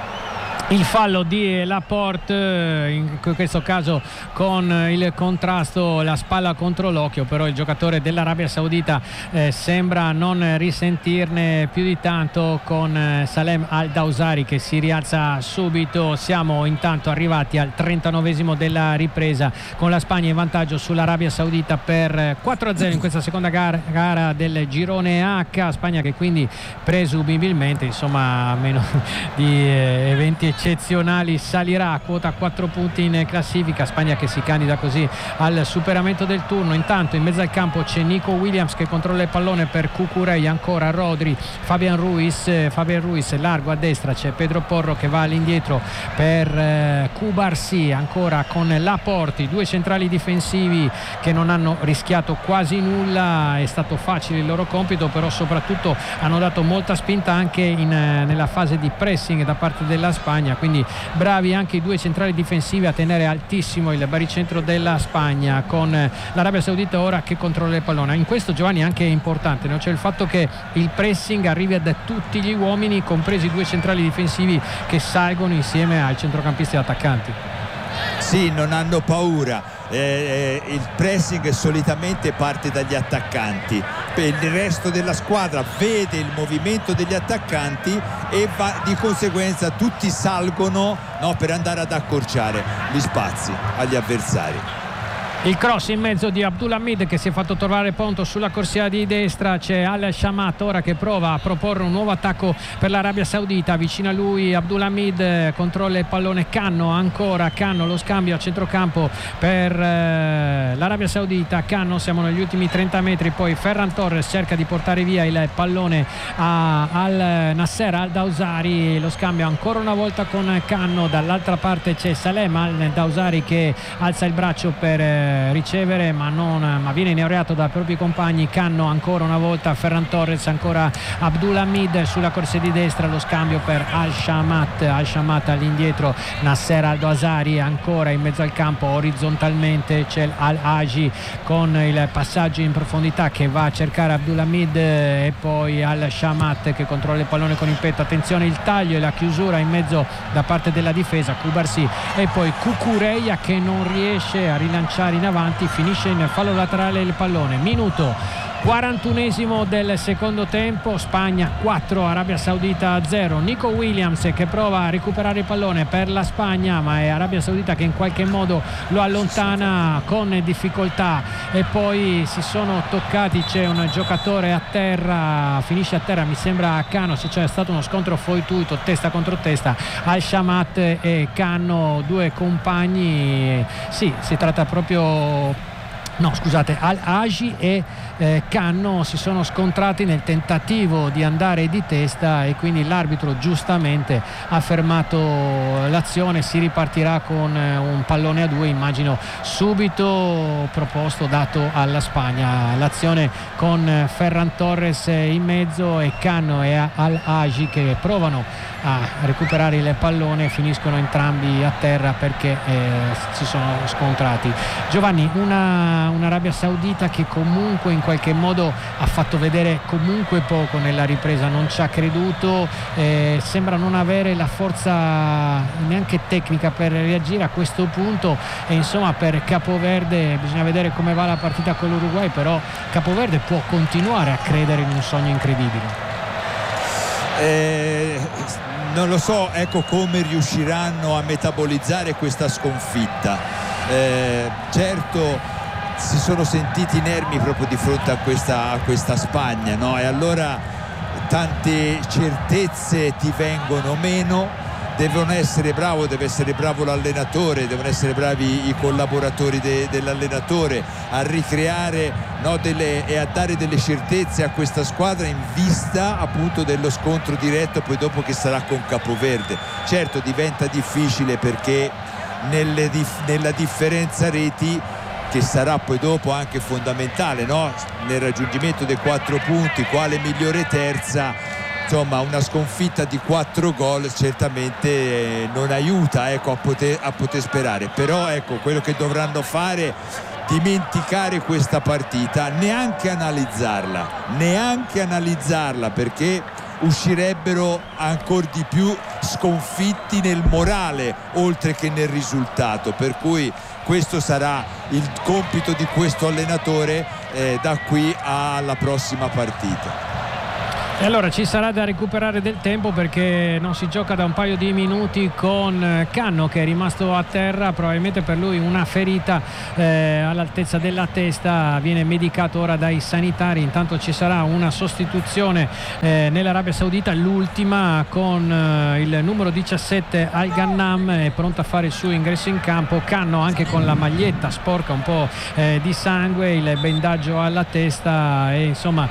Il fallo di Laporte, in questo caso con il contrasto, la spalla contro l'occhio, però il giocatore dell'Arabia Saudita eh, sembra non risentirne più di tanto, con eh, Salem Al-Dawsari che si rialza subito. Siamo intanto arrivati al trentanovesimo della ripresa, con la Spagna in vantaggio sull'Arabia Saudita per quattro a zero in questa seconda gara, gara del girone H. Spagna che quindi presumibilmente, insomma, a meno di eh, eventi eccezionali, salirà a quota quattro punti in classifica. Spagna che si candida così al superamento del turno. Intanto in mezzo al campo c'è Nico Williams che controlla il pallone per Cucurella, ancora Rodri, Fabian Ruiz, Fabian Ruiz largo a destra, c'è Pedro Porro che va all'indietro per eh, Cubarsí, ancora con Laporte, due centrali difensivi che non hanno rischiato quasi nulla. È stato facile il loro compito, però soprattutto hanno dato molta spinta anche in, eh, nella fase di pressing da parte della Spagna, quindi bravi anche i due centrali difensivi a tenere altissimo il baricentro della Spagna, con l'Arabia Saudita ora che controlla il pallone. In questo, Giovanni, anche è importante, no? C'è il fatto che il pressing arrivi da tutti gli uomini, compresi i due centrali difensivi che salgono insieme ai centrocampisti e attaccanti. Sì, non hanno paura. Eh, il pressing solitamente parte dagli attaccanti, il resto della squadra vede il movimento degli attaccanti e va, di conseguenza tutti salgono, no, per andare ad accorciare gli spazi agli avversari. Il cross in mezzo di Abdulhamid che si è fatto trovare pronto sulla corsia di destra. C'è Al-Shamat ora che prova a proporre un nuovo attacco per l'Arabia Saudita. Vicino a lui Abdulhamid, controlla il pallone Canno, ancora Canno, lo scambio a centrocampo per eh, l'Arabia Saudita. Canno, siamo negli ultimi trenta metri, poi Ferran Torres cerca di portare via il pallone a, al Nasser Al-Dawsari, lo scambio ancora una volta con Canno. Dall'altra parte c'è Salem Al-Dawsari che alza il braccio per eh, ricevere, ma, non, ma viene inebriato dai propri compagni. Canno ancora una volta, Ferran Torres, ancora Abdulhamid sulla corsia di destra, lo scambio per Al-Shamat, Al-Shamat all'indietro, Nasser Al-Dawsari ancora in mezzo al campo, orizzontalmente c'è Al-Haji con il passaggio in profondità che va a cercare Abdulhamid e poi Al-Shamat che controlla il pallone con il petto. Attenzione il taglio e la chiusura in mezzo da parte della difesa, Cubarsí e poi Cucurella che non riesce a rilanciare in avanti, finisce in fallo laterale il pallone. Minuto quarantunesimo del secondo tempo, Spagna quattro, Arabia Saudita zero. Nico Williams che prova a recuperare il pallone per la Spagna, ma è Arabia Saudita che in qualche modo lo allontana con difficoltà e poi si sono toccati. C'è un giocatore a terra, finisce a terra, mi sembra a Cano, se c'è stato uno scontro fortuito testa contro testa, Al-Shamat e Canno, due compagni. Sì, si tratta proprio no scusate Al-Haji e eh, Canno si sono scontrati nel tentativo di andare di testa e quindi l'arbitro giustamente ha fermato l'azione. Si ripartirà con eh, un pallone a due, immagino subito proposto, dato alla Spagna. L'azione con eh, Ferran Torres in mezzo e Canno e Al-Haji che provano a recuperare il pallone, finiscono entrambi a terra perché eh, si sono scontrati. Giovanni, una una, un'Arabia Saudita che comunque in qualche modo ha fatto vedere comunque poco nella ripresa, non ci ha creduto, eh, sembra non avere la forza neanche tecnica per reagire a questo punto, e insomma per Capoverde bisogna vedere come va la partita con l'Uruguay, però Capoverde può continuare a credere in un sogno incredibile. Eh, non lo so, ecco come riusciranno a metabolizzare questa sconfitta. Eh, certo si sono sentiti inermi proprio di fronte a questa, a questa Spagna, no? E allora tante certezze ti vengono meno. Devono essere bravo, deve essere bravo l'allenatore, devono essere bravi i collaboratori de, dell'allenatore a ricreare, no, delle, e a dare delle certezze a questa squadra in vista appunto dello scontro diretto poi dopo che sarà con Capoverde. Certo diventa difficile perché nelle, nella differenza reti, che sarà poi dopo anche fondamentale, no? Nel raggiungimento dei quattro punti, quale migliore terza. Insomma, una sconfitta di quattro gol certamente eh, non aiuta, ecco, a poter, a poter sperare. Però ecco, quello che dovranno fare, dimenticare questa partita, neanche analizzarla, neanche analizzarla, perché uscirebbero ancora di più sconfitti nel morale oltre che nel risultato. Per cui questo sarà il compito di questo allenatore eh, da qui alla prossima partita. E allora ci sarà da recuperare del tempo, perché non si gioca da un paio di minuti con Canno che è rimasto a terra, probabilmente per lui una ferita eh, all'altezza della testa, viene medicato ora dai sanitari. Intanto ci sarà una sostituzione eh, nell'Arabia Saudita, l'ultima, con eh, il numero diciassette Al Gannam, è pronto a fare il suo ingresso in campo. Canno anche con la maglietta sporca, un po' eh, di sangue, il bendaggio alla testa, e insomma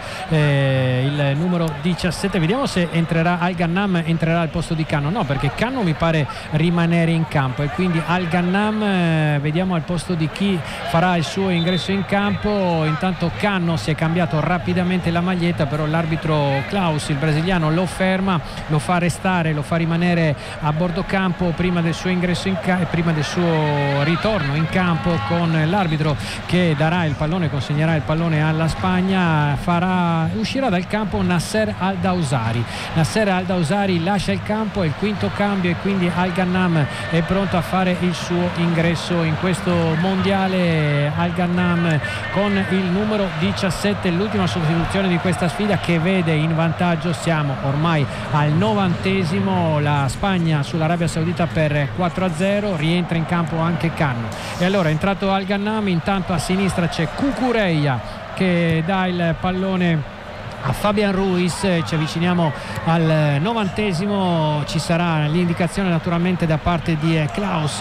eh, il numero diciassette, vediamo se entrerà Al Gannam, entrerà al posto di Canno. No, perché Canno mi pare rimanere in campo, e quindi Al Gannam eh, vediamo al posto di chi farà il suo ingresso in campo. Intanto Canno si è cambiato rapidamente la maglietta, però l'arbitro Klaus, il brasiliano, lo ferma, lo fa restare, lo fa rimanere a bordo campo prima del suo ingresso in ca- prima del suo ritorno in campo, con l'arbitro che darà il pallone, consegnerà il pallone alla Spagna. Farà, uscirà dal campo Nasser Al-Dawsari. Nasser Al-Dawsari lascia il campo, è il quinto cambio, e quindi Al Gannam è pronto a fare il suo ingresso in questo mondiale. Al Gannam con il numero diciassette, l'ultima sostituzione di questa sfida, che vede in vantaggio, siamo ormai al novantesimo, la Spagna sull'Arabia Saudita per quattro a zero. Rientra in campo anche Canno, e allora è entrato Al Gannam. Intanto a sinistra c'è Cucurella che dà il pallone a Fabian Ruiz. Ci avviciniamo al novantesimo, ci sarà l'indicazione naturalmente da parte di Klaus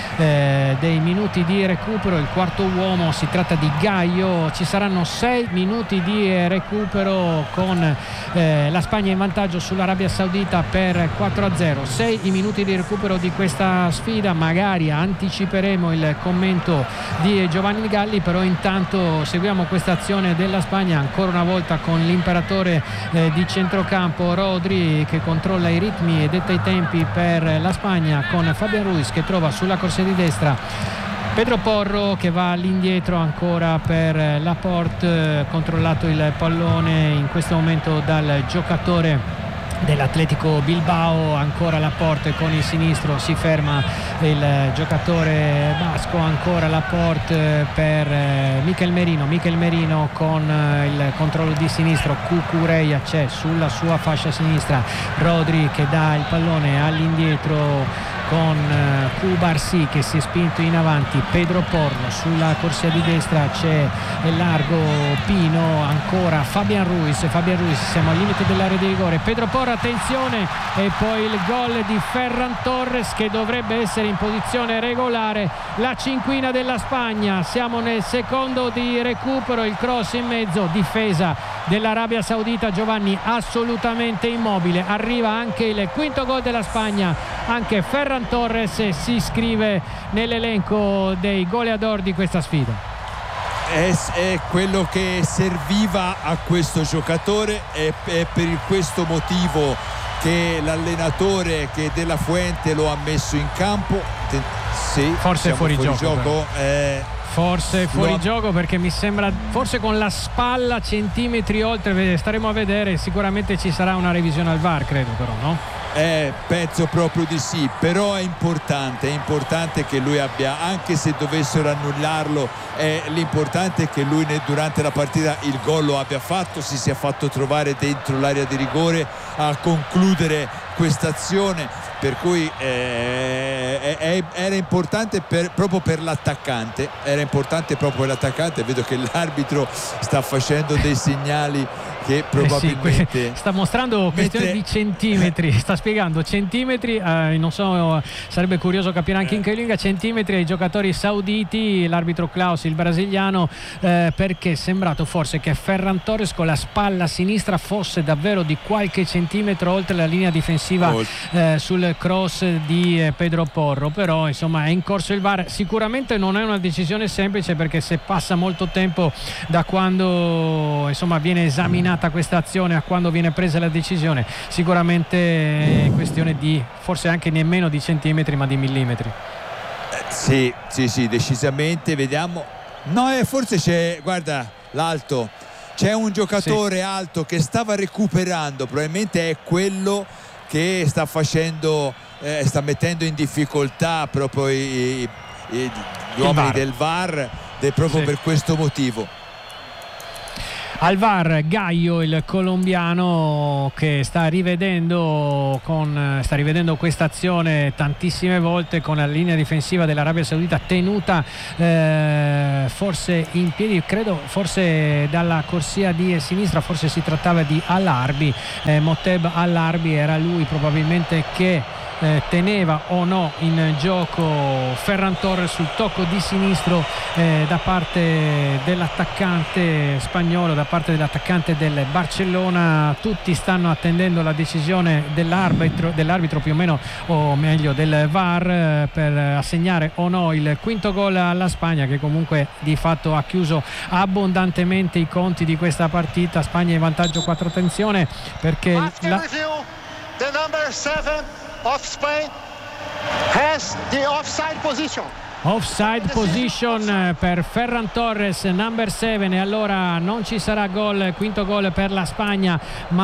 eh, dei minuti di recupero. Il quarto uomo, si tratta di Gaio. Ci saranno sei minuti di recupero con eh, la Spagna in vantaggio sull'Arabia Saudita per quattro a zero. sei i minuti di recupero di questa sfida. Magari anticiperemo il commento di Giovanni Galli, però intanto seguiamo questa azione della Spagna, ancora una volta con l'imperatore eh, di centrocampo Rodri, che controlla i ritmi e detta i tempi per la Spagna, con Fabian Ruiz che trova sulla corsia di destra Pedro Porro, che va all'indietro ancora per Laporte, controllato il pallone in questo momento dal giocatore dell'Atletico Bilbao. Ancora Laporte con il sinistro, si ferma il giocatore basco, ancora Laporte per Mikel Merino, Mikel Merino con il controllo di sinistro, Cucurella c'è sulla sua fascia sinistra, Rodri che dà il pallone all'indietro con Cubarsí che si è spinto in avanti, Pedro Porro sulla corsia di destra, c'è largo Pino, ancora Fabian Ruiz, Fabian Ruiz, siamo al limite dell'area di rigore, Pedro Porro, attenzione, e poi il gol di Ferran Torres che dovrebbe essere in posizione regolare, la cinquina della Spagna. Siamo nel secondo di recupero, il cross in mezzo, difesa dell'Arabia Saudita, Giovanni assolutamente immobile, arriva anche il quinto gol della Spagna, anche Ferran Torres si iscrive nell'elenco dei goleador di questa sfida. È, è quello che serviva a questo giocatore, e è per questo motivo che l'allenatore, che De La Fuente, lo ha messo in campo. Sì, forse fuori, fuori gioco, gioco eh, Forse fuori Lo... gioco, perché mi sembra forse con la spalla centimetri oltre, staremo a vedere, sicuramente ci sarà una revisione al V A R, credo, però, no? Eh, penso proprio di sì, però è importante, è importante che lui abbia, anche se dovessero annullarlo, eh, l'importante è che lui durante la partita il gol lo abbia fatto, si sia fatto trovare dentro l'area di rigore a concludere questa azione, per cui eh, è, era importante per, proprio per l'attaccante, era importante proprio per l'attaccante. Vedo che l'arbitro sta facendo dei segnali che probabilmente eh sì, sta mostrando questione mentre... di centimetri, sta spiegando centimetri, eh, non so, sarebbe curioso capire anche in che lingua, centimetri ai giocatori sauditi, l'arbitro Klaus, il brasiliano, eh, perché è sembrato forse che Ferran Torres con la spalla sinistra fosse davvero di qualche centimetro oltre la linea difensiva eh, sul cross di eh, Pedro Porro, però insomma è in corso il V A R. Sicuramente non è una decisione semplice, perché se passa molto tempo da quando insomma viene esaminata questa azione a quando viene presa la decisione, sicuramente è questione di forse anche nemmeno di centimetri ma di millimetri. Eh, sì, sì, sì, decisamente. Vediamo. No, eh, forse c'è, guarda, l'alto. C'è un giocatore sì. alto che stava recuperando, probabilmente è quello che sta facendo, eh, sta mettendo in difficoltà proprio i, i, gli uomini del V A R, ed proprio sì. per questo motivo. Al V A R Gaio, il colombiano, che sta rivedendo con, sta rivedendo questa azione tantissime volte, con la linea difensiva dell'Arabia Saudita tenuta eh, forse in piedi, credo forse dalla corsia di sinistra, forse si trattava di Al-Arbi, eh, Moteb Al-Arbi era lui probabilmente che Eh, teneva o no in gioco Ferran Torres sul tocco di sinistro eh, da parte dell'attaccante spagnolo, da parte dell'attaccante del Barcellona. Tutti stanno attendendo la decisione dell'arbitro, dell'arbitro più o meno, o meglio del V A R, eh, per assegnare o no il quinto gol alla Spagna, che comunque di fatto ha chiuso abbondantemente i conti di questa partita. Spagna in vantaggio quattro, attenzione perché la... the number seven of Spain has the offside position. Offside position per Ferran Torres, number seven, e allora non ci sarà gol, quinto gol per la Spagna,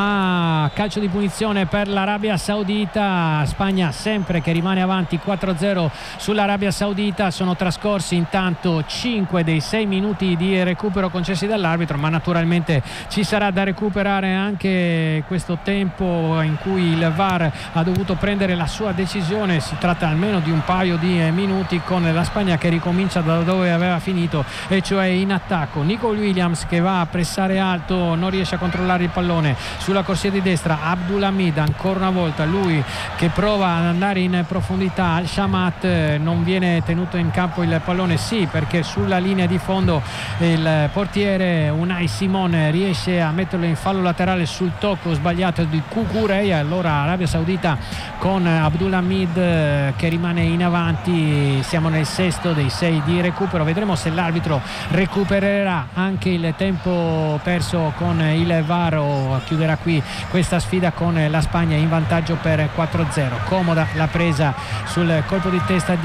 ma calcio di punizione per l'Arabia Saudita. Spagna sempre che rimane avanti quattro a zero sull'Arabia Saudita. Sono trascorsi intanto cinque dei sei minuti di recupero concessi dall'arbitro, ma naturalmente ci sarà da recuperare anche questo tempo in cui il V A R ha dovuto prendere la sua decisione. Si tratta almeno di un paio di minuti, con la Spagna che ricomincia da dove aveva finito, e cioè in attacco. Nico Williams che va a pressare alto, non riesce a controllare il pallone sulla corsia di destra. Abdulhamid ancora una volta, lui che prova ad andare in profondità. Al Shamat, non viene tenuto in campo il pallone, sì, perché sulla linea di fondo il portiere Unai Simon riesce a metterlo in fallo laterale sul tocco sbagliato di Cucurella. Allora Arabia Saudita con Abdulhamid che rimane in avanti. Siamo nel sesto dei sei di recupero, vedremo se l'arbitro recupererà anche il tempo perso con il V A R o chiuderà qui questa sfida con la Spagna in vantaggio per quattro a zero. Comoda la presa sul colpo di testa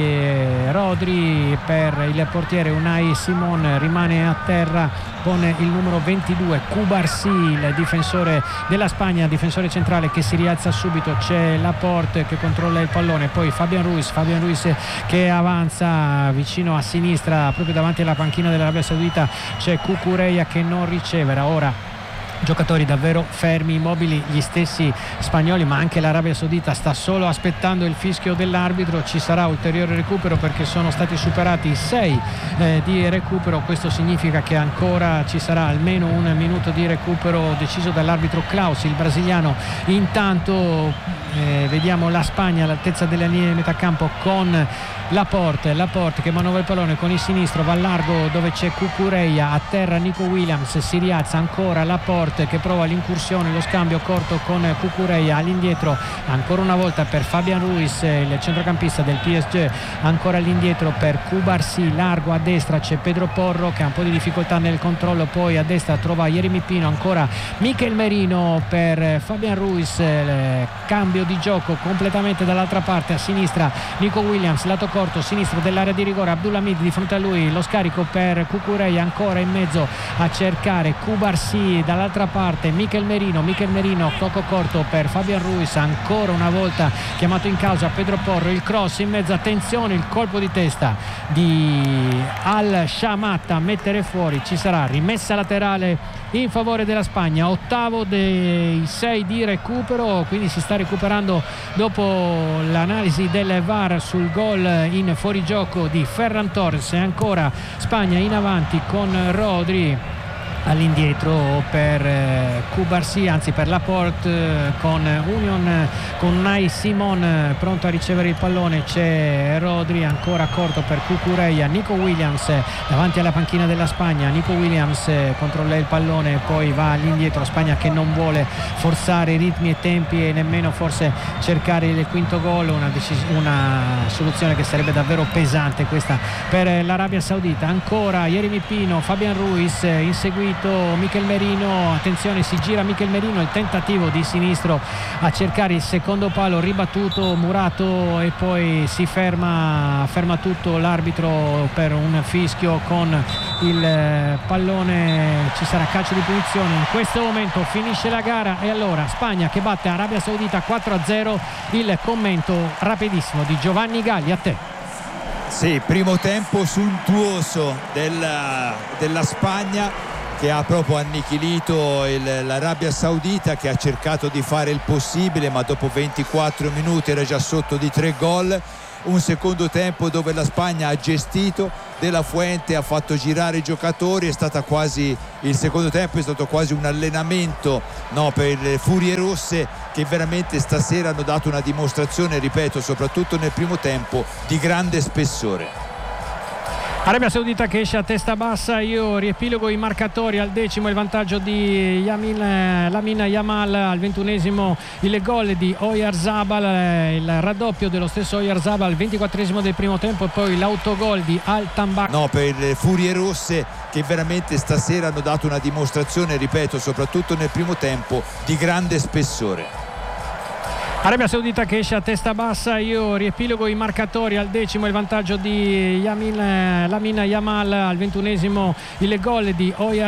di Rodri per il portiere Unai Simon, rimane a terra con il numero ventidue Cubarsí, il difensore della Spagna, difensore centrale, che si rialza subito. C'è Laporte che controlla il pallone, poi Fabian Ruiz Fabian Ruiz che avanza vicino a sinistra, proprio davanti alla panchina dell'Arabia Saudita c'è Cucurella che non riceve. Ora giocatori davvero fermi, immobili gli stessi spagnoli, ma anche l'Arabia Saudita sta solo aspettando il fischio dell'arbitro. Ci sarà ulteriore recupero perché sono stati superati i sei eh, di recupero. Questo significa che ancora ci sarà almeno un minuto di recupero deciso dall'arbitro Klaus, il brasiliano. Intanto eh, vediamo la Spagna all'altezza della linea di metà campo con Laporte, Laporte che manovra il pallone con il sinistro, va largo dove c'è Cucurella, a terra Nico Williams, si rialza ancora Laporte, Laporte che prova l'incursione, lo scambio corto con Cucurella, all'indietro ancora una volta per Fabian Ruiz, il centrocampista del P S G, ancora all'indietro per Cubarsí, largo a destra c'è Pedro Porro che ha un po' di difficoltà nel controllo, poi a destra trova Yeremy Pino, ancora Mikel Merino per Fabian Ruiz, eh, cambio di gioco completamente dall'altra parte, a sinistra Nico Williams, lato corto, sinistro dell'area di rigore, Abdulhamid di fronte a lui, lo scarico per Cucurella, ancora in mezzo a cercare Cubarsí, dall'altra parte Mikel Merino, Mikel Merino, tocco corto per Fabian Ruiz, ancora una volta chiamato in causa Pedro Porro, il cross in mezzo, attenzione, il colpo di testa di Al Shamatta a mettere fuori, ci sarà rimessa laterale in favore della Spagna, ottavo dei sei di recupero, quindi si sta recuperando dopo l'analisi del V A R sul gol in fuorigioco di Ferran Torres, e ancora Spagna in avanti con Rodri, all'indietro per eh, Cubarsí, anzi per Laporte, eh, con Union, con Unai Simon eh, pronto a ricevere il pallone, c'è Rodri ancora corto per Cucurella, Nico Williams eh, davanti alla panchina della Spagna, Nico Williams eh, controlla il pallone, poi va all'indietro, Spagna che non vuole forzare i ritmi e tempi e nemmeno forse cercare il quinto gol, una, decis- una soluzione che sarebbe davvero pesante questa per eh, l'Arabia Saudita. Ancora Yeremy Pino, Fabian Ruiz, eh, inseguito Mikel Merino, attenzione, si gira Mikel Merino, il tentativo di sinistro a cercare il secondo palo, ribattuto, murato, e poi si ferma ferma tutto l'arbitro per un fischio con il pallone, ci sarà calcio di punizione. In questo momento finisce la gara e allora Spagna che batte Arabia Saudita quattro a zero. Il commento rapidissimo di Giovanni Galli, a te. Sì, primo tempo sontuoso della, della Spagna, che ha proprio annichilito il, l'Arabia Saudita, che ha cercato di fare il possibile, ma dopo ventiquattro minuti era già sotto di tre gol. Un secondo tempo dove la Spagna ha gestito, De La Fuente ha fatto girare i giocatori, è stata quasi, il secondo tempo è stato quasi un allenamento, no, per le Furie Rosse, che veramente stasera hanno dato una dimostrazione, ripeto, soprattutto nel primo tempo, di grande spessore. Arabia Saudita che esce a testa bassa, io riepilogo i marcatori: al decimo il vantaggio di Yamin, Lamine Yamal, al ventunesimo il gol di Oyarzabal, il raddoppio dello stesso Oyarzabal al ventiquattresimo del primo tempo, e poi l'autogol di Al Tambak. No, per le Furie Rosse, che veramente stasera hanno dato una dimostrazione, ripeto, soprattutto nel primo tempo, di grande spessore. Arabia Saudita che esce a testa bassa, io riepilogo i marcatori: al decimo il vantaggio di Yamin, Lamine Yamal, al ventunesimo il gol di Oyarzabal.